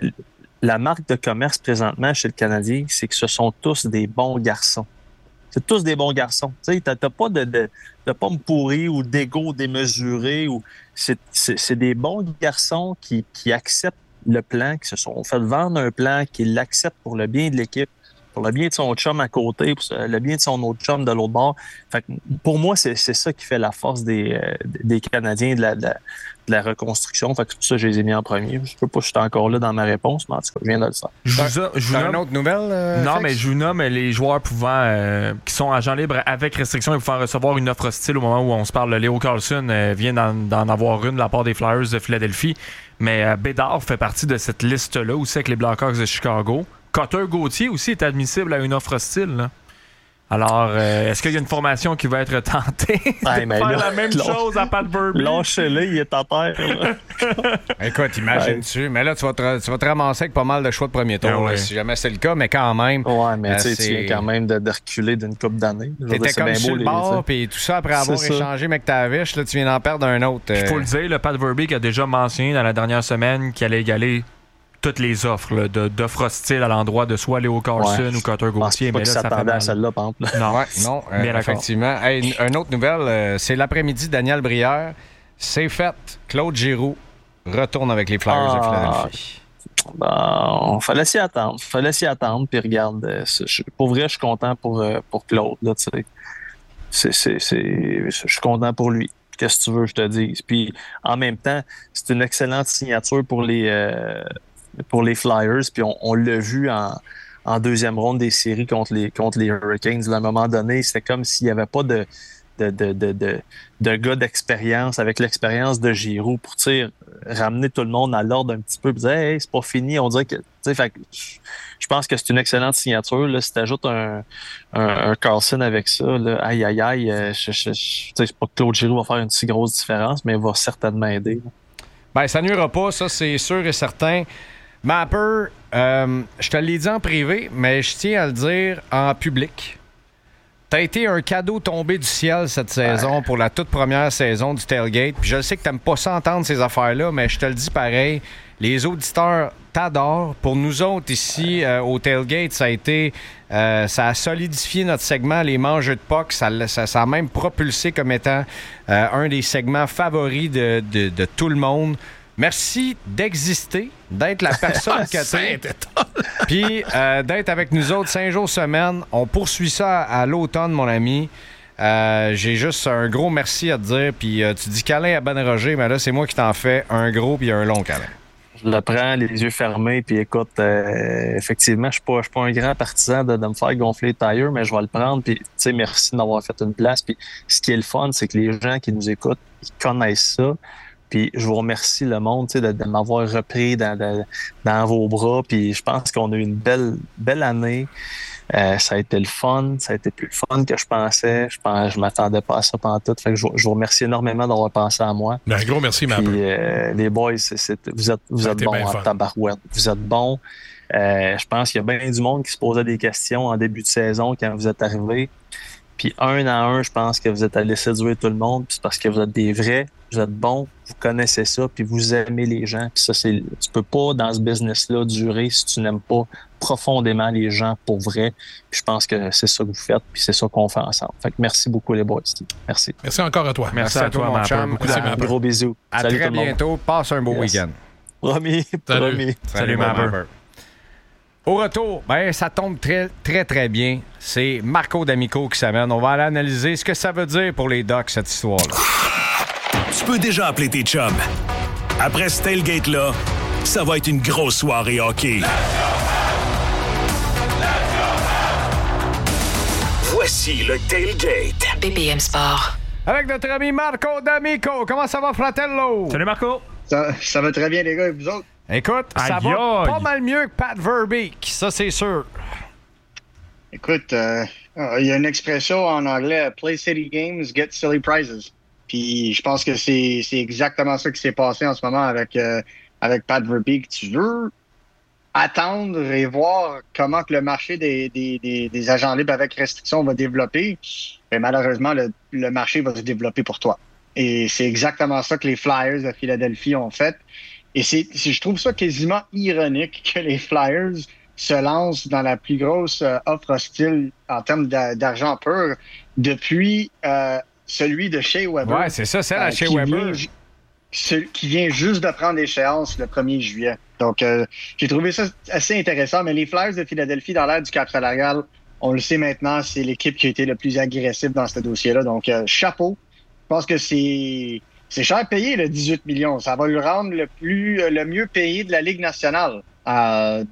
La marque de commerce présentement chez le Canadien, c'est que ce sont tous des bons garçons. C'est tous des bons garçons. Tu sais, t'as, t'as pas de, de, de pommes pourries ou d'ego démesuré. Ou c'est, c'est, c'est des bons garçons qui, qui acceptent le plan, qui se sont fait vendre un plan, qui l'acceptent pour le bien de l'équipe, pour le bien de son chum à côté, pour le bien de son autre chum de l'autre bord. Fait que pour moi, c'est, c'est ça qui fait la force des, euh, des Canadiens de la, de, la, de la reconstruction. Fait que c'est pour ça que je les ai mis en premier. Je peux pas, je suis encore là dans ma réponse, mais en tout cas, je viens de le faire. Je vous, a, je vous nomme... une autre nouvelle? Euh, non, Félix? mais je vous nomme les joueurs pouvant, euh, qui sont agents libres avec restriction et pouvant recevoir une offre hostile au moment où on se parle. Léo Carlson euh, vient d'en, d'en avoir une de la part des Flyers de Philadelphie. Mais euh, Bédard fait partie de cette liste-là aussi avec les Blackhawks de Chicago. Cotter Gauthier aussi est admissible à une offre hostile. Là. Alors, euh, est-ce qu'il y a une formation qui va être tentée de ouais, faire là, la même lâche, chose à Pat Burby? Lâchez-le, il est à terre. Écoute, imagine-tu. Ouais. Mais là, tu vas, te, tu vas te ramasser avec pas mal de choix de premier tour, ouais, là, si jamais c'est le cas, mais quand même. Ouais, mais euh, tu viens quand même de, de reculer d'une couple d'années. T'étais comme sur le bord, puis tout ça après avoir c'est échangé ça. McTavish, là, tu viens d'en perdre un autre. Il faut le dire, le Pat Burby qui a déjà mentionné dans la dernière semaine qu'il allait égaler toutes les offres là, de, d'offres hostiles à l'endroit de soit Léo Carlson ouais, ou Cotter Gauthier. Mais là, ça fait mal. À celle-là, par exemple. Non, ouais, non euh, effectivement. Hey, une, une autre nouvelle, euh, c'est l'après-midi, Daniel Brière. C'est fait. Claude Giroux retourne avec les Flyers ah, de Philadelphie. Bon, fallait s'y attendre. Fallait s'y attendre. Puis regarde, euh, je, pour vrai, je suis content pour, euh, pour Claude. Là, c'est, c'est, c'est, c'est, je suis content pour lui. Qu'est-ce que tu veux, je te dise. Puis en même temps, c'est une excellente signature pour les... Euh, pour les Flyers, puis on, on l'a vu en, en deuxième ronde des séries contre les, contre les Hurricanes. À un moment donné, c'était comme s'il n'y avait pas de, de, de, de, de, de gars d'expérience avec l'expérience de Giroux pour ramener tout le monde à l'ordre un petit peu et dire hey, c'est pas fini. On dirait que. Fait, je pense que c'est une excellente signature. Là, si tu ajoutes un, un, un Carlson avec ça, là, aïe aïe aïe, je, je, je, c'est pas que Claude Giroux va faire une si grosse différence, mais il va certainement aider. Ben, ça nuira pas, ça, c'est sûr et certain. Mapper, euh, je te l'ai dit en privé, mais je tiens à le dire en public. T'as été un cadeau tombé du ciel cette saison ouais. pour la toute première saison du Tailgate. Puis je sais que t'aimes pas ça entendre ces affaires-là, mais je te le dis pareil. Les auditeurs t'adorent. Pour nous autres ici euh, au Tailgate, ça a été, euh, ça a solidifié notre segment, les mangeux de puck. Ça, ça, ça a même propulsé comme étant euh, un des segments favoris de, de, de tout le monde. Merci d'exister, d'être la personne que t'es, puis euh, d'être avec nous autres cinq jours semaine. On poursuit ça à, à l'automne, mon ami. Euh, j'ai juste un gros merci à te dire. Puis euh, tu dis câlin à Ben Roger, mais là, c'est moi qui t'en fais un gros puis un long câlin. Je le prends, les yeux fermés, puis écoute, euh, effectivement, je suis pas, je suis pas un grand partisan de, de me faire gonfler les tires, mais je vais le prendre, puis tu sais, merci d'avoir fait une place. Puis ce qui est le fun, c'est que les gens qui nous écoutent, ils connaissent ça. Puis je vous remercie le monde de, de m'avoir repris dans, de, dans vos bras. Puis je pense qu'on a eu une belle, belle année. Euh, ça a été le fun. Ça a été plus le fun que je pensais. Je pense, je m'attendais pas à ça pendant tout. Fait que je, je vous remercie énormément d'avoir pensé à moi. Un gros merci, ma Puis euh, les boys, c'est, c'est, vous êtes, vous êtes bons en tabarouette. Vous êtes bons. Euh, je pense qu'il y a bien du monde qui se posait des questions en début de saison quand vous êtes arrivés. Puis un à un, je pense que vous êtes allés séduire tout le monde. Puis c'est parce que vous êtes des vrais, vous êtes bons, vous connaissez ça, puis vous aimez les gens. Puis ça, c'est, tu peux pas dans ce business-là durer si tu n'aimes pas profondément les gens pour vrai. Puis je pense que c'est ça que vous faites, puis c'est ça qu'on fait ensemble. Fait que merci beaucoup les boys. Merci. Merci encore à toi. Merci, merci à, à toi, mon chum. Beaucoup de gros bisous. À Salut très bientôt. Passe un beau yes. week-end. Promis. Salut. Promis. Salut, Salut Mapper. Au retour, ben ça tombe très, très, très bien. C'est Marco D'Amico qui s'amène. On va aller analyser ce que ça veut dire pour les Ducks, cette histoire-là. Tu peux déjà appeler tes chums. Après ce tailgate-là, ça va être une grosse soirée hockey. Voici le tailgate. B B M Sport. Avec notre ami Marco D'Amico. Comment ça va, fratello? Salut, Marco. Ça, ça va très bien, les gars, et vous autres? Écoute, ça aïe va aïe. Pas mal mieux que Pat Verbeek, ça c'est sûr. Écoute, il euh, y a une expression en anglais, « Play silly games, get silly prizes ». Puis je pense que c'est, c'est exactement ça qui s'est passé en ce moment avec, euh, avec Pat Verbeek. Tu veux attendre et voir comment que le marché des, des, des, des agents libres avec restriction va développer. Et malheureusement, le, le marché va se développer pour toi. Et c'est exactement ça que les Flyers de Philadelphie ont fait. Et c'est, c'est, je trouve ça quasiment ironique que les Flyers se lancent dans la plus grosse euh, offre hostile en termes d'a, d'argent pur depuis euh, celui de Shea Weber. Ouais, c'est ça, c'est la euh, Shea Weber. Vient, ce, qui vient juste de prendre échéance le premier juillet. Donc, euh, j'ai trouvé ça assez intéressant. Mais les Flyers de Philadelphie, dans l'ère du cap salarial, on le sait maintenant, c'est l'équipe qui a été le plus agressive dans ce dossier-là. Donc, euh, chapeau. Je pense que c'est, c'est cher payé, le dix-huit millions. Ça va le rendre le plus, le mieux payé de la Ligue nationale. Euh,